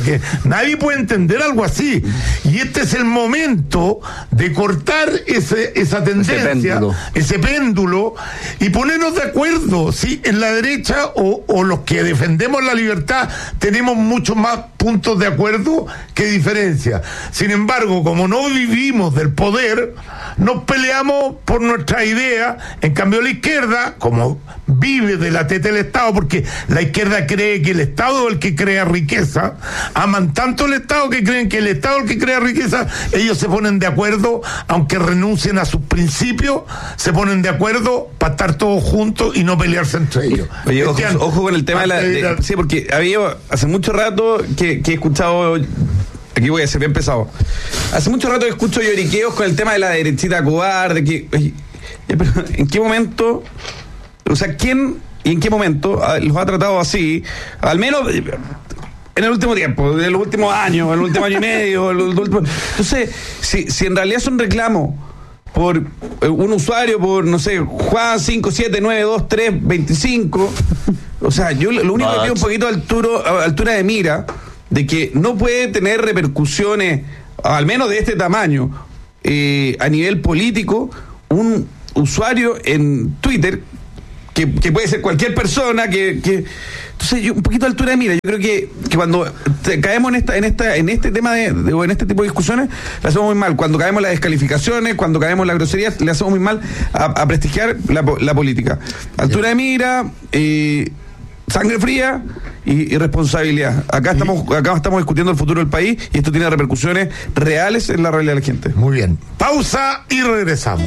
Nadie puede entender algo así. Y este es el momento de cortar ese, esa tendencia, ese péndulo. ese péndulo, y ponernos de acuerdo. ¿Sí? En la derecha o, o los que defendemos la libertad tenemos muchos más puntos de acuerdo que diferencia. Sin embargo, como no vivimos del poder, nos peleamos por nuestra idea. En cambio, la izquierda, como vive de la teta del Estado, porque la izquierda cree que el Estado es el que crea riqueza, aman tanto el Estado que creen que el Estado es el que crea riqueza, ellos se ponen de acuerdo, aunque renuncien a sus principios, se ponen de acuerdo para estar todos juntos y no pelearse entre ellos. Oye, ojo, ojo con el tema de la... De, sí, porque había hace mucho rato que, que he escuchado... Aquí voy a ser bien pesado. Hace mucho rato que escucho lloriqueos con el tema de la derechita cobarde, que... Oye, pero ¿en qué momento... O sea, ¿quién y en qué momento los ha tratado así? Al menos en el último tiempo, en los últimos años, en el último año y medio. En los últimos... Entonces, si, si en realidad es un reclamo por un usuario, por, no sé, Juan cinco siete nueve dos tres veinticinco, o sea, yo lo único que pido un poquito de altura, altura de mira, de que no puede tener repercusiones, al menos de este tamaño, eh, a nivel político, un usuario en Twitter, que, que puede ser cualquier persona, que, que entonces yo, un poquito de altura de mira. Yo creo que, que cuando te, caemos en esta, en esta, en este tema de, de, o en este tipo de discusiones, le hacemos muy mal. Cuando caemos en las descalificaciones, cuando caemos en la grosería, le hacemos muy mal a, a prestigiar la, la política. Altura de mira, eh, sangre fría y, y responsabilidad. Acá estamos, acá estamos discutiendo el futuro del país y esto tiene repercusiones reales en la realidad de la gente. Muy bien. Pausa y regresamos.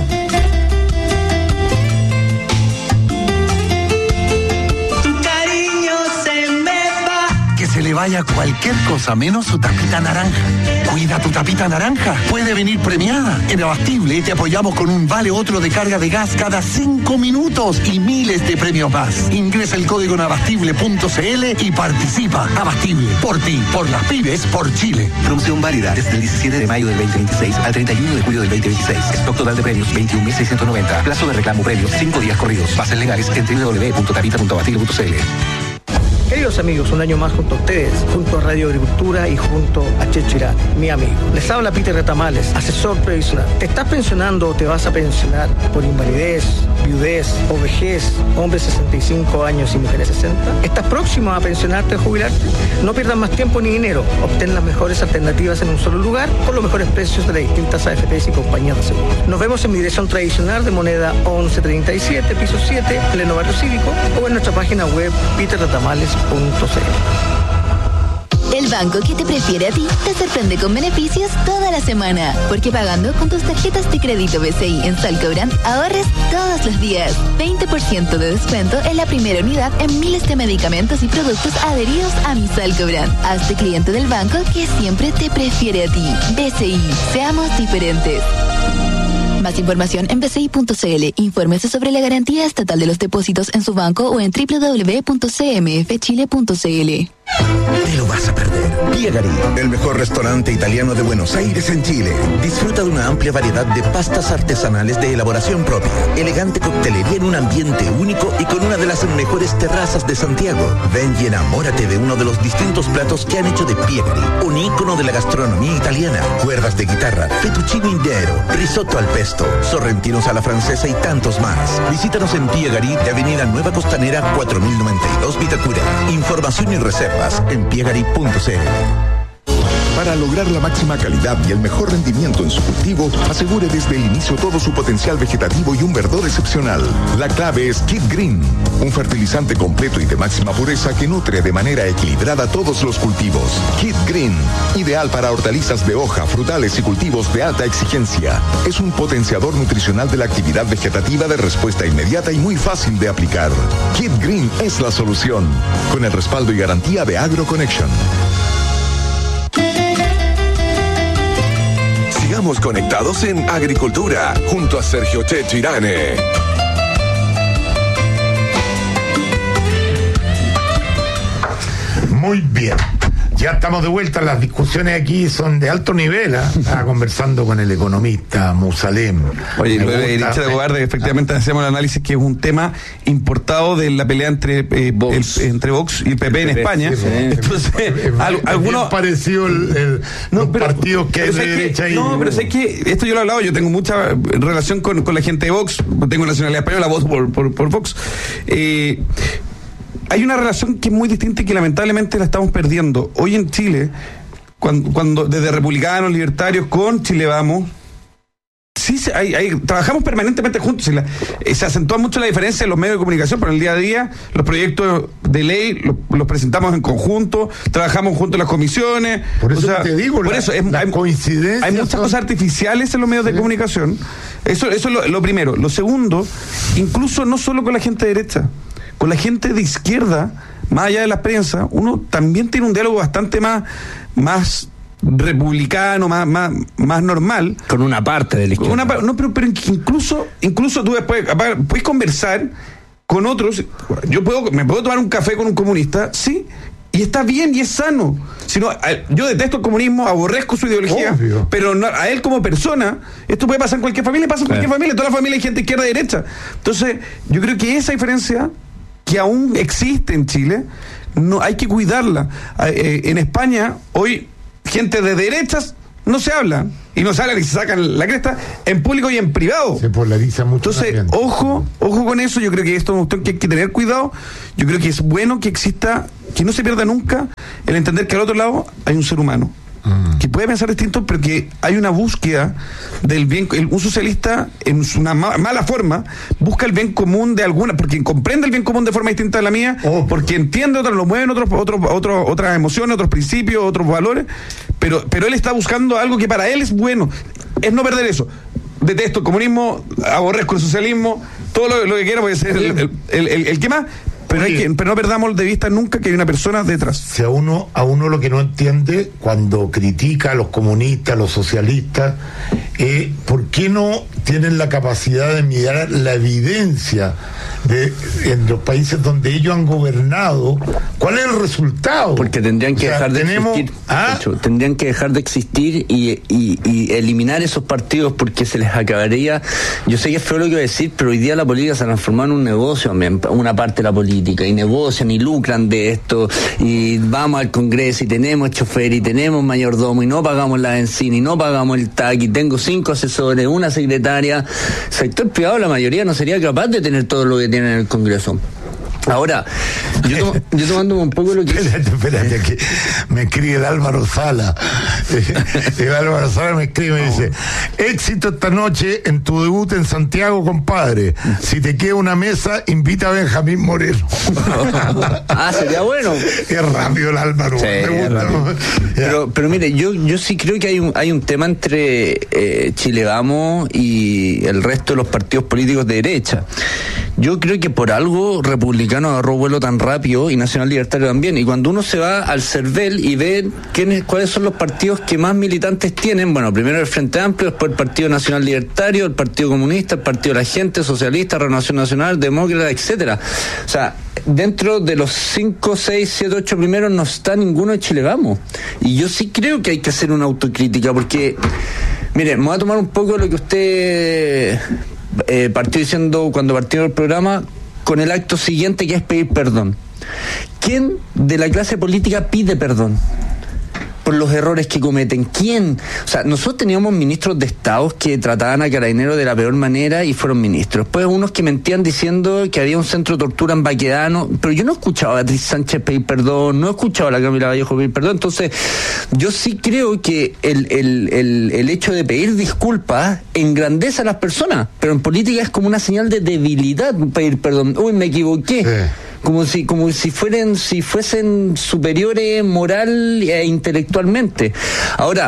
Se le vaya cualquier cosa menos su tapita naranja. Cuida tu tapita naranja. Puede venir premiada. En Abastible te apoyamos con un vale otro de carga de gas cada cinco minutos y miles de premios más. Ingresa el código en abastible punto c l y participa. Abastible. Por ti, por las pymes, por Chile. Promoción válida desde el diecisiete de mayo del veinte veintiséis al treinta y uno de julio del veinte veintiséis. Stock total de premios veintiún mil seiscientos noventa. Plazo de reclamo premios cinco días corridos. Bases legales en w w w punto tapita punto abastible punto c l. Queridos amigos, un año más junto a ustedes, junto a Radio Agricultura y junto a Checho Irán, mi amigo. Les habla Peter Retamales, asesor previsional. ¿Te estás pensionando o te vas a pensionar por invalidez, viudez o vejez, hombres sesenta y cinco años y mujeres sesenta? ¿Estás próximo a pensionarte o jubilarte? No pierdas más tiempo ni dinero. Obtén las mejores alternativas en un solo lugar con los mejores precios de las distintas A F Pes y compañías de seguro. Nos vemos en mi dirección tradicional de moneda once treinta y siete, piso siete, pleno barrio cívico, o en nuestra página web peter retamales punto c l. El banco que te prefiere a ti te sorprende con beneficios toda la semana. Porque pagando con tus tarjetas de crédito B C I en Salcobrand, ahorres todos los días. veinte por ciento de descuento en la primera unidad en miles de medicamentos y productos adheridos a mi Salcobrand. Hazte cliente del banco que siempre te prefiere a ti. B C I, seamos diferentes. Más información en b c i punto c l. Infórmese sobre la garantía estatal de los depósitos en su banco o en w w w punto c m f chile punto c l. Te lo vas a perder. Piegari, el mejor restaurante italiano de Buenos Aires en Chile. Disfruta de una amplia variedad de pastas artesanales de elaboración propia, elegante coctelería en un ambiente único y con una de las mejores terrazas de Santiago. Ven y enamórate de uno de los distintos platos que han hecho de Piegari, un ícono de la gastronomía italiana. Cuerdas de guitarra, fettuccine intero, risotto al pesto, sorrentinos a la francesa y tantos más. Visítanos en Piegari de Avenida Nueva Costanera cuatro mil noventa y dos Vitacura. Información y reservas en piegari punto c l. Para lograr la máxima calidad y el mejor rendimiento en su cultivo, asegure desde el inicio todo su potencial vegetativo y un verdor excepcional. La clave es Kid Green, un fertilizante completo y de máxima pureza que nutre de manera equilibrada todos los cultivos. Kid Green, ideal para hortalizas de hoja, frutales y cultivos de alta exigencia. Es un potenciador nutricional de la actividad vegetativa de respuesta inmediata y muy fácil de aplicar. Kid Green es la solución, con el respaldo y garantía de AgroConnection. Sigamos conectados en Agricultura, junto a Sergio Checho Irane. Muy bien. Ya estamos de vuelta, las discusiones aquí son de alto nivel. ¿eh? Estaba conversando con el economista Musalem. Oye, lo de derecha de Bogarde, efectivamente hacemos el análisis que es un tema importado de la pelea entre eh, Vox. El, entre Vox y el P P en España. Sí, sí. Entonces, es, al, algunos parecido el, el, no, los pero, partidos que hay de derecha. Que, y... No, pero sé que esto yo lo he hablado, yo tengo mucha relación con, con la gente de Vox, tengo nacionalidad española, voto por, por, por Vox. Eh, hay una relación que es muy distinta y que lamentablemente la estamos perdiendo. Hoy en Chile, cuando, cuando desde republicanos, libertarios, con Chile Vamos, sí, hay, hay, trabajamos permanentemente juntos. La, eh, se acentúa mucho la diferencia en los medios de comunicación, pero en el día a día los proyectos de ley los, los presentamos en conjunto, trabajamos juntos en las comisiones. Por eso o sea, te digo, por la, eso es, la hay, coincidencia hay muchas son... cosas artificiales en los medios sí. de comunicación. Eso, eso es lo, lo primero. Lo segundo, incluso no solo con la gente de derecha, con la gente de izquierda, más allá de la prensa, uno también tiene un diálogo bastante más, más republicano, más, más, más normal. Con una parte de la izquierda. Una, no, pero, pero incluso, incluso tú después puedes conversar con otros. Yo puedo, me puedo tomar un café con un comunista, sí, y está bien y es sano. Sino, yo detesto el comunismo, aborrezco su ideología, obvio, pero no, a él como persona, esto puede pasar en cualquier familia, pasa en cualquier sí. familia, en toda la familia hay gente izquierda y derecha. Entonces, yo creo que esa diferencia que aún existe en Chile, no hay que cuidarla. Eh, en España, hoy, gente de derechas no se habla, y no se hablan y se sacan la cresta en público y en privado. Se polariza mucho. Entonces, también. ojo, ojo con eso. Yo creo que esto es una cuestión que hay que tener cuidado. Yo creo que es bueno que exista, que no se pierda nunca el entender que al otro lado hay un ser humano. Mm. Que puede pensar distinto, pero que hay una búsqueda del bien. El, un socialista, en una ma- mala forma, busca el bien común de alguna, porque comprende el bien común de forma distinta a la mía, oh. porque entiende otros, lo mueven otros, otros, otros, otras emociones, otros principios, otros valores, pero, pero él está buscando algo que para él es bueno. Es no perder eso. Detesto el comunismo, aborrezco el socialismo, todo lo, lo que quiera puede ser el, el, el, el, el que más. Pero, hay que, pero no perdamos de vista nunca que hay una persona detrás. Si a uno, a uno lo que no entiende cuando critica a los comunistas, a los socialistas, eh, ¿por qué no tienen la capacidad de mirar la evidencia de en los países donde ellos han gobernado? ¿Cuál es el resultado? Porque tendrían que o sea, dejar de tenemos, existir. ¿ah? Hecho, tendrían que dejar de existir y, y, y eliminar esos partidos porque se les acabaría. Yo sé que es feo lo que voy a decir, pero hoy día la política se ha transformado en un negocio, una parte de la política. Y negocian y lucran de esto y vamos al Congreso y tenemos chofer y tenemos mayordomo y no pagamos la benzina y no pagamos el T A C y tengo cinco asesores, una secretaria. Sector privado, la mayoría no sería capaz de tener todo lo que tiene en el Congreso. Ahora, yo, to- yo tomándome un poco lo que... Espérate, espérate, que me escribe el Álvaro Sala. El Álvaro Sala me escribe y me dice: éxito esta noche en tu debut en Santiago, compadre. Si te queda una mesa, invita a Benjamín Moreno. Ah, sería bueno. Es rápido el Álvaro. Sí, me gusta. Pero, pero mire, yo, yo sí creo que hay un, hay un tema entre eh, Chile Vamos y el resto de los partidos políticos de derecha. Yo creo que por algo Republicano agarró vuelo tan rápido y Nacional Libertario también. Y cuando uno se va al CERVEL y ve quiénes, cuáles son los partidos que más militantes tienen, bueno, primero el Frente Amplio, después el Partido Nacional Libertario, el Partido Comunista, el Partido de la Gente, Socialista, Renovación Nacional, Demócrata, etcétera. O sea, dentro de los cinco, seis, siete, ocho primeros no está ninguno de Chile Vamos. Y yo sí creo que hay que hacer una autocrítica porque, mire, me voy a tomar un poco lo que usted... Eh, partió diciendo cuando partió el programa con el acto siguiente, que es pedir perdón. ¿Quién de la clase política pide perdón por los errores que cometen? ¿Quién? O sea, nosotros teníamos ministros de Estado que trataban a Carabineros de la peor manera y fueron ministros. Después unos que mentían diciendo que había un centro de tortura en Baquedano, pero yo no he escuchado a Beatriz Sánchez pedir perdón, no he escuchado a la Camila Vallejo pedir perdón. Entonces, yo sí creo que el, el, el, el hecho de pedir disculpas engrandece a las personas, pero en política es como una señal de debilidad pedir perdón. Uy, me equivoqué. Sí. Como si, como si fueran, si fuesen superiores moral e intelectualmente. Ahora,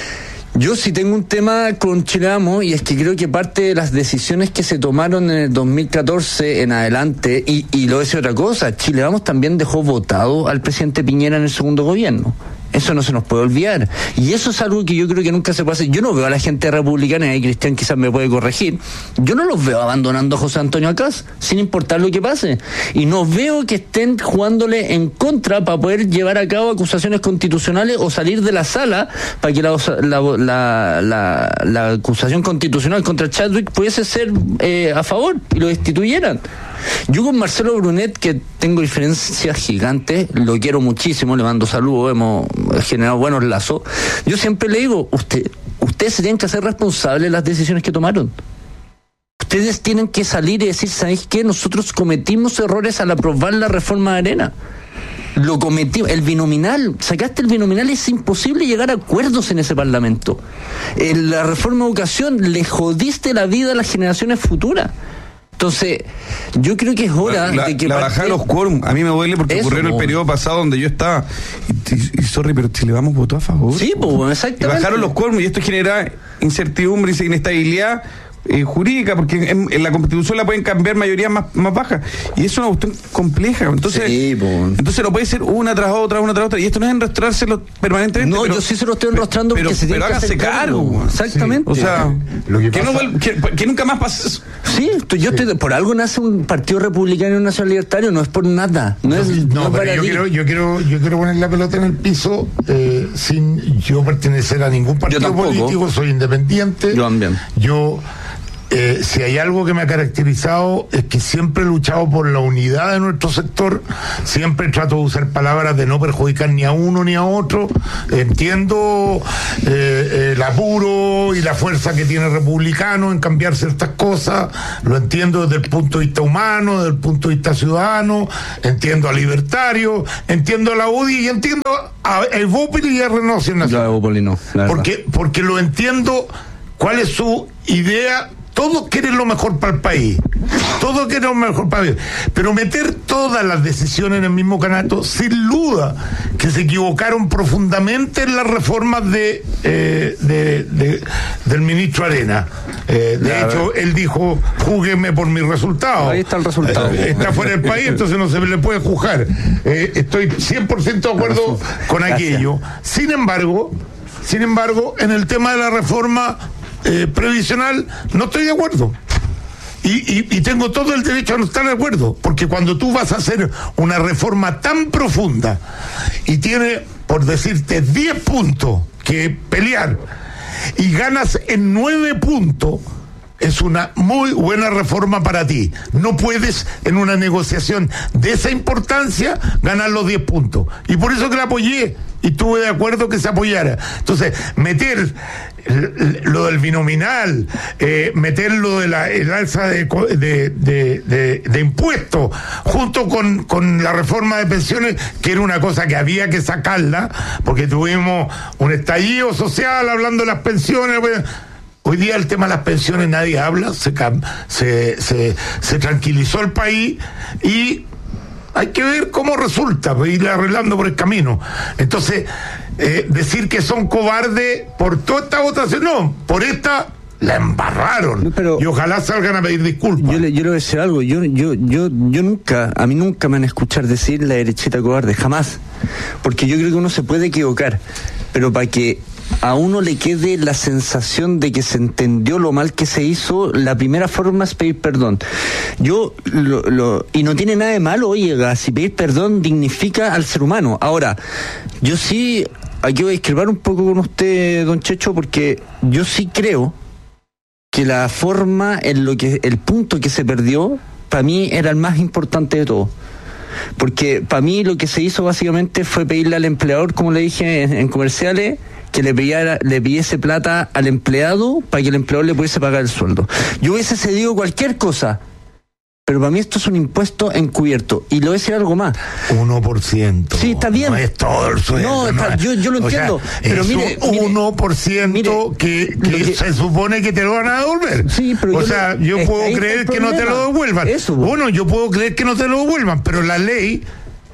yo sí tengo un tema con Chile Vamos, y es que creo que parte de las decisiones que se tomaron en el dos mil catorce en adelante, y, y lo voy a decir otra cosa, Chile Vamos también dejó votado al presidente Piñera en el segundo gobierno. Eso no se nos puede olvidar. Y eso es algo que yo creo que nunca se puede hacer. Yo no veo a la gente republicana, y Cristian quizás me puede corregir, yo no los veo abandonando a José Antonio Acaz, sin importar lo que pase. Y no veo que estén jugándole en contra para poder llevar a cabo acusaciones constitucionales o salir de la sala para que la, la, la, la, la acusación constitucional contra Chadwick pudiese ser eh, a favor y lo destituyeran. Yo con Marcelo Brunet, que tengo diferencias gigantes, lo quiero muchísimo, le mando saludos, hemos generado buenos lazos. Yo siempre le digo, usted, ustedes se tienen que hacer responsables de las decisiones que tomaron. Ustedes tienen que salir y decir, ¿sabéis qué? Nosotros cometimos errores al aprobar la reforma de Arena. Lo cometimos. El binominal, sacaste el binominal, es imposible llegar a acuerdos en ese Parlamento. En la reforma de educación, le jodiste la vida a las generaciones futuras. Entonces, yo creo que es hora la, de que... La bajada de los quórum, a mí me duele porque Eso, ocurrió en el po. periodo pasado donde yo estaba. Y, y, y sorry, pero Chile Vamos votó a favor. Sí, pues, exactamente. Y bajaron los quórum y esto genera incertidumbre y inestabilidad eh, jurídica, porque en, en la Constitución la pueden cambiar mayorías más, más bajas. Y es una cuestión compleja. Entonces, sí, pues. entonces no puede ser una tras otra, una tras otra. Y esto no es enrostrárselo permanentemente. No, pero, yo sí se lo estoy enrostrando pero, porque se tiene pero que háganse hacer cargo. cargo. Exactamente. Sí. O sea, Lo que que, pasa- no vuel- que, que nunca más pase eso. Sí, esto- yo estoy, por algo nace un partido republicano y un nacional libertario, no es por nada. No, es, No, no es pero yo baladí. quiero, yo quiero, yo quiero poner la pelota en el piso eh, sin yo pertenecer a ningún partido tampoco. político, soy independiente. Yo también. Yo, eh, si hay algo que me ha caracterizado es que siempre he luchado por la unidad de nuestro sector, siempre trato de usar palabras de no perjudicar ni a uno ni a otro. Entiendo eh, el apuro y la fuerza que tiene el republicano en cambiar ciertas cosas, lo entiendo desde el punto de vista humano, desde el punto de vista ciudadano, entiendo a libertario, entiendo a la U D I y entiendo a Evópolis y a Renovación Yo Nacional. a Evópolis no, la verdad. Porque, porque lo entiendo, cuál es su idea. Todos quieren lo mejor para el país. Todos quieren lo mejor para el país. Pero meter todas las decisiones en el mismo canasto, sin duda que se equivocaron profundamente en las reformas de, eh, de, de- del ministro Arena. Eh, de Ya, hecho, él dijo, júgueme por mis resultados. Ahí está el resultado. Eh, está fuera del país, entonces no se le puede juzgar. Eh, estoy cien por ciento de acuerdo con Gracias. aquello. Sin embargo, sin embargo, en el tema de la reforma eh, previsional no estoy de acuerdo. Y, y, y tengo todo el derecho a no estar de acuerdo, porque cuando tú vas a hacer una reforma tan profunda y tiene, por decirte, diez puntos que pelear y ganas en nueve puntos, es una muy buena reforma para ti. No puedes en una negociación de esa importancia ganar los diez puntos. Y por eso que la apoyé y estuve de acuerdo que se apoyara. Entonces, meter lo del binominal, eh, meter lo de la el alza de, co- de, de, de, de impuestos, junto con, con la reforma de pensiones, que era una cosa que había que sacarla, porque tuvimos un estallido social hablando de las pensiones. Bueno, hoy día el tema de las pensiones nadie habla, se, cam- se, se, se tranquilizó el país y hay que ver cómo resulta, pues, ir arreglando por el camino. Entonces, eh, decir que son cobardes por toda esta votación, no, por esta la embarraron. Pero y ojalá salgan a pedir disculpas. Yo le, yo le voy a decir algo, yo, yo, yo, yo nunca, a mí nunca me van a escuchar decir la derechita cobarde, jamás. Porque yo creo que uno se puede equivocar, pero para que a uno le quede la sensación de que se entendió lo mal que se hizo, la primera forma es pedir perdón. Yo, lo, lo, y no tiene nada de malo, oye, si pedir perdón dignifica al ser humano. Ahora, yo sí, aquí voy a discrepar un poco con usted, don Checho, porque yo sí creo que la forma, en lo que el punto que se perdió, para mí era el más importante de todo. Porque para mí lo que se hizo básicamente fue pedirle al empleador, como le dije en, en comerciales, que le pidiera, le pidiese plata al empleado para que el empleador le pudiese pagar el sueldo. Yo hubiese cedido cualquier cosa, pero para mí esto es un impuesto encubierto. Y le voy a decir algo más. uno por ciento. Sí, está bien. No es todo el sueldo. No, está- es- yo- yo lo o entiendo, sea, pero es mire, un mire, uno por ciento mire, que, que lo que- se supone que te lo van a devolver. Sí, pero o yo sea, lo- yo es- puedo ahí está creer el que no te lo problema. devuelvan. Eso, bueno, yo puedo creer que no te lo devuelvan, pero la ley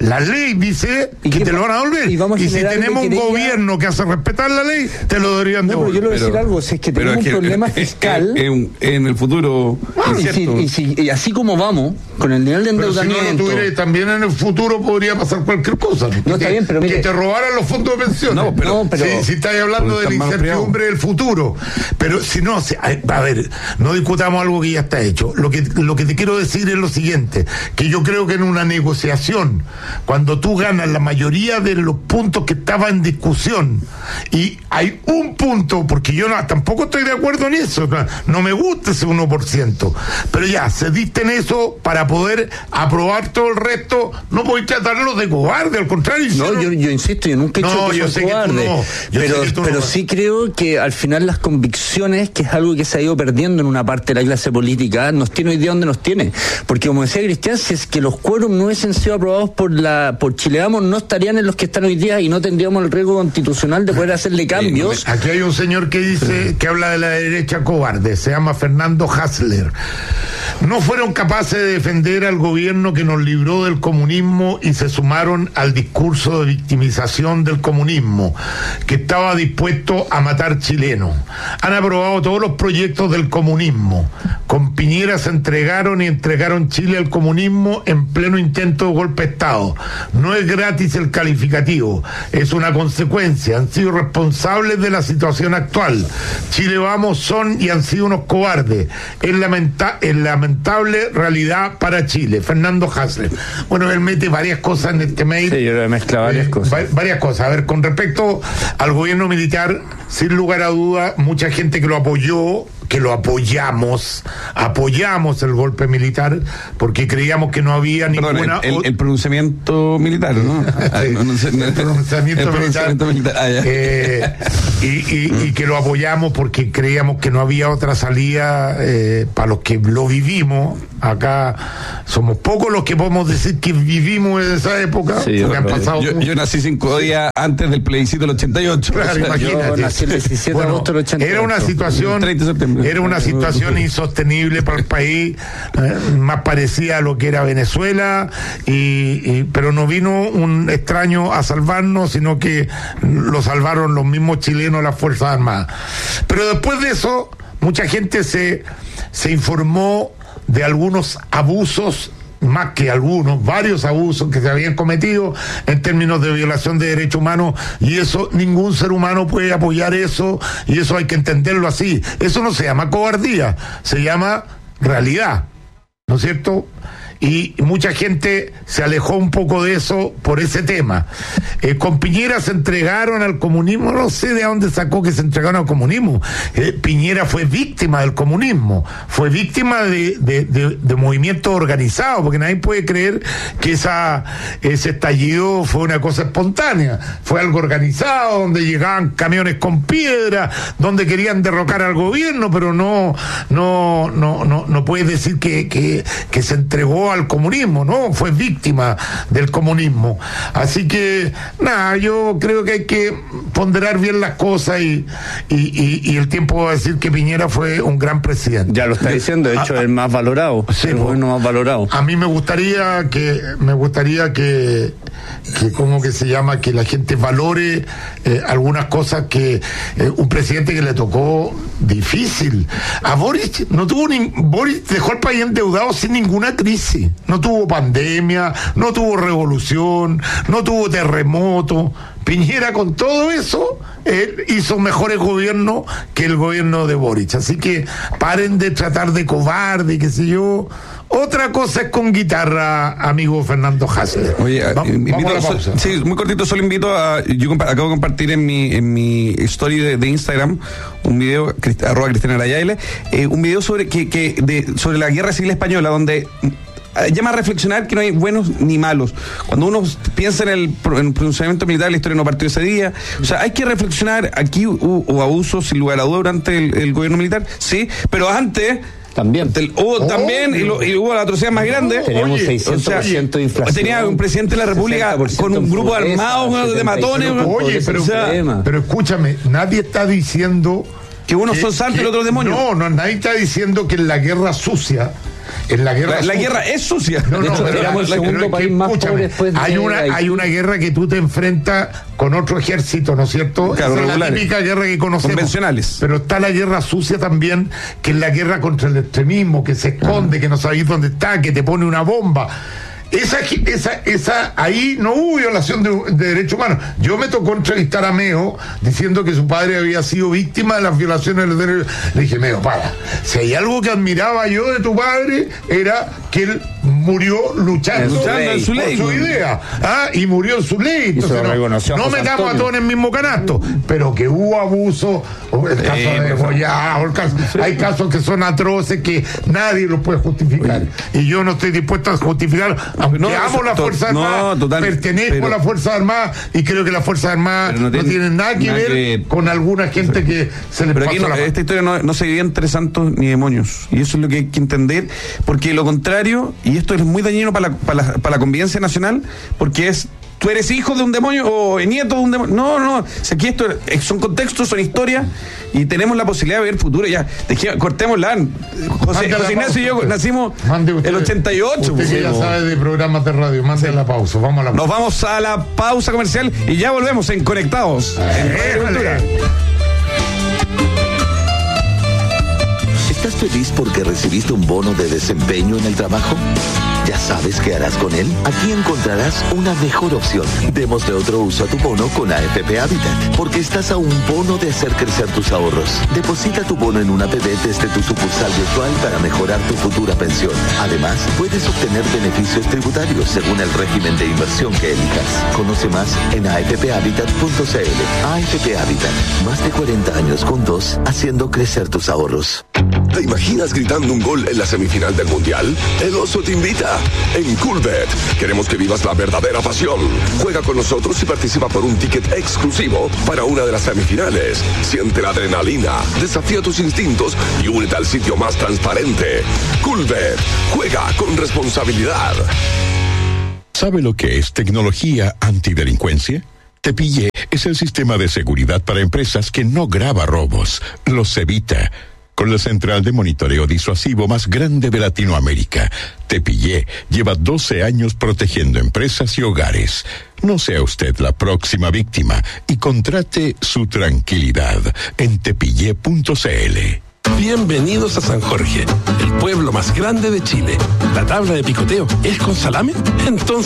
La ley dice que te lo van a devolver. Y, vamos a si generar tenemos un querella- gobierno que hace respetar la ley, te lo deberían No, pero devolver. yo le voy a decir algo, si es que tenemos es que- un problema es- fiscal. es- en, en el futuro. y, si- incierto. y si- y así como vamos, con el nivel de Pero si no endeudamiento. lo tuviera, también en el futuro podría pasar cualquier cosa. No, que, está bien, pero que mire- te robaran los fondos de pensiones. No, pero- No, pero- si, si estáis hablando de la Están mal incertidumbre del futuro. Pero si no, si- a ver, no discutamos algo que ya está hecho. Lo que, lo que te quiero decir es lo siguiente, que yo creo que en una negociación, cuando tú ganas la mayoría de los puntos que estaban en discusión, y hay un punto, porque yo no, tampoco estoy de acuerdo en eso, no, no me gusta ese uno por ciento, pero ya, cediste en eso para poder aprobar todo el resto, no podéis tratarlos de cobarde, al contrario. No, hicieron- yo, yo insisto, yo nunca he dicho No, que yo son sé que tú cobardes, no, yo pero, sé que tú pero no. sí creo que al final las convicciones, que es algo que se ha ido perdiendo en una parte de la clase política, nos tiene hoy día donde nos tiene. Porque como decía Cristian, si es que los quórum no hubiesen sido aprobados por la por Chile Vamos, no estarían en los que están hoy día y no tendríamos el riesgo constitucional de poder hacerle cambios. Aquí hay un señor que dice, que habla de la derecha cobarde, se llama Fernando Hassler. No fueron capaces de defender al gobierno que nos libró del comunismo y se sumaron al discurso de victimización del comunismo, que estaba dispuesto a matar chilenos. Han aprobado todos los proyectos del comunismo. Con Piñera se entregaron y entregaron Chile al comunismo en pleno intento de golpe de Estado. No es gratis el calificativo, es una consecuencia. Han sido responsables de la situación actual. Chile Vamos son y han sido unos cobardes. Es, lamenta es lamentable realidad para Chile. Fernando Hassler. Bueno, él mete varias cosas en este mail. Sí, yo le mezcla varias Eh, cosas. va- varias cosas. A ver, con respecto al gobierno militar, sin lugar a duda, mucha gente que lo apoyó, que lo apoyamos, apoyamos el golpe militar, porque creíamos que no había Perdón, ninguna... el, el- el pronunciamiento militar, ¿no? Ah, no, no sé, no, el pronunciamiento, el militar, pronunciamiento militar. Ah, ya. eh, y, y- y que lo apoyamos porque creíamos que no había otra salida eh, para los que lo vivimos. Acá somos pocos los que podemos decir que vivimos en esa época, Sí, porque han yo, pasado... yo- yo nací cinco días antes del plebiscito del ochenta y ocho. Claro, O sea, imagínate. Yo nací el diecisiete de agosto del ochenta y ocho. Era una situación, treinta de septiembre. era una situación insostenible para el país, eh, más parecida a lo que era Venezuela, y, y- pero no vino un extraño a salvarnos, sino que lo salvaron los mismos chilenos, las Fuerzas Armadas. Pero después de eso, mucha gente se, se informó de algunos abusos, más que algunos, varios abusos que se habían cometido en términos de violación de derechos humanos, y eso, ningún ser humano puede apoyar eso, y eso hay que entenderlo así. Eso no se llama cobardía, se llama realidad, ¿no es cierto? Y mucha gente se alejó un poco de eso por ese tema. Eh, con Piñera se entregaron al comunismo, no sé de dónde sacó que se entregaron al comunismo. Eh, Piñera fue víctima del comunismo, fue víctima de, de, de, de movimientos organizados, porque nadie puede creer que esa, ese estallido fue una cosa espontánea, fue algo organizado, donde llegaban camiones con piedra, donde querían derrocar al gobierno, pero no, no, no, no, no puedes decir que, que, que se entregó al comunismo, no, fue víctima del comunismo. Así que, nada, yo creo que hay que ponderar bien las cosas, y, y, y, y el tiempo va a decir que Piñera fue un gran presidente. Ya lo está diciendo, de hecho, Ah, el más valorado, sí, el po. gobierno más valorado. A mí me gustaría que, me gustaría que, que ¿cómo que se llama? Que la gente valore eh, algunas cosas que eh, un presidente que le tocó difícil. A Boric no tuvo ni, Boric dejó el país endeudado sin ninguna crisis. No tuvo pandemia, no tuvo revolución, no tuvo terremoto. Piñera, con todo eso, él hizo mejores gobiernos que el gobierno de Boric. Así que paren de tratar de cobarde, qué sé yo. Otra cosa es con guitarra, amigo Fernando Hassler. Oye, Va- invito, vamos a la so- pausa. sí, muy cortito, solo invito a, yo compa- acabo de compartir en mi, en mi story de, de Instagram un video, crist- arroba Cristiana Arayaile, eh, un video sobre que, que de, sobre la guerra civil española, donde eh, llama a reflexionar que no hay buenos ni malos. Cuando uno piensa en el, pro- en el pronunciamiento militar, la historia no partió ese día. O sea, hay que reflexionar. Aquí hubo, hubo abusos, sin lugar a duda, durante el, el gobierno militar, sí, pero antes... También. Hubo también, y, lo- y hubo la atrocidad más grande. Teníamos Oye, seiscientos por ciento de inflación. Tenía un presidente de la República con un grupo pobreza, armado de matones. Oye, pero, o sea, pero escúchame, nadie está diciendo que unos son santos y los otros demonios. No, no, nadie está diciendo que en la guerra sucia En la guerra La, la guerra es sucia. No, no, De hecho, pero éramos la- el segundo pero es que, país más escúchame, pobre después de hay una Haití. hay una guerra que tú te enfrentas con otro ejército, ¿no es cierto? Claro, Esa es la regulares. típica guerra que conocemos. Convencionales. Pero está la guerra sucia también, que es la guerra contra el extremismo, que se esconde, que no sabéis dónde está, que te pone una bomba. Esa, esa, esa, ahí no hubo violación de, de derechos humanos. Yo me tocó entrevistar a Meo diciendo que su padre había sido víctima de las violaciones de los derechos. Le dije, Meo, para, si hay algo que admiraba yo de tu padre, era que él murió luchando, Luchando en su por ley. su idea, ¿ah? Y murió en su ley. Entonces, lo reconoció no, no José metamos a Antonio. todos en el mismo canasto, pero que hubo abuso, o el caso Eh, de por favor. Goya, o el caso- hay casos que son atroces que nadie los puede justificar. Y yo no estoy dispuesto a justificar, aunque No, amo eso- las to- Fuerzas no, Armadas, total, pertenezco pero- a las Fuerzas Armadas y creo que las Fuerzas Armadas Pero no, no tiene tienen nada que nada ver que ver. con alguna gente que se les Pero pasó aquí no- la mano. esta historia no, no se divide entre santos ni demonios. Y eso es lo que hay que entender. Porque lo contrario, y esto es muy dañino para la, para la, para la convivencia nacional, porque es. Tú eres hijo de un demonio o nieto de un demonio. No, no. Si aquí esto es- son contextos, son historias y tenemos la posibilidad de ver el futuro. Ya, dejé, cortémosla. José, Mande a la José Ignacio y yo pausa, nacimos Mande usted- el ochenta y ocho. Usted pues. que ya Sí, sabe de programas de radio, mande a la pausa. Vamos a la Nos vamos a la pausa comercial y ya volvemos en Conectados. En Radio Cultura. ¿Estás feliz porque recibiste un bono de desempeño en el trabajo? ¿Ya sabes qué harás con él? Aquí encontrarás una mejor opción. Démosle otro uso a tu bono con A F P Habitat, porque estás a un bono de hacer crecer tus ahorros. Deposita tu bono en una A P B desde tu sucursal virtual para mejorar tu futura pensión. Además, puedes obtener beneficios tributarios según el régimen de inversión que elijas. Conoce más en a f p habitat punto c l. A F P Habitat, más de cuarenta años juntos, haciendo crecer tus ahorros. ¿Te imaginas gritando un gol en la semifinal del Mundial? El Oso te invita. En Coolbet queremos que vivas la verdadera pasión. Juega con nosotros y participa por un ticket exclusivo para una de las semifinales. Siente la adrenalina, desafía tus instintos y únete al sitio más transparente. Coolbet. Juega con responsabilidad. ¿Sabe lo que es tecnología antidelincuencia? Te Pillé es el sistema de seguridad para empresas que no graba robos, los evita. Con la central de monitoreo disuasivo más grande de Latinoamérica, Te Pillé lleva doce años protegiendo empresas y hogares. No sea usted la próxima víctima y contrate su tranquilidad en tepillé punto c l. Bienvenidos a San Jorge, el pueblo más grande de Chile. ¿La tabla de picoteo es con salame? Entonces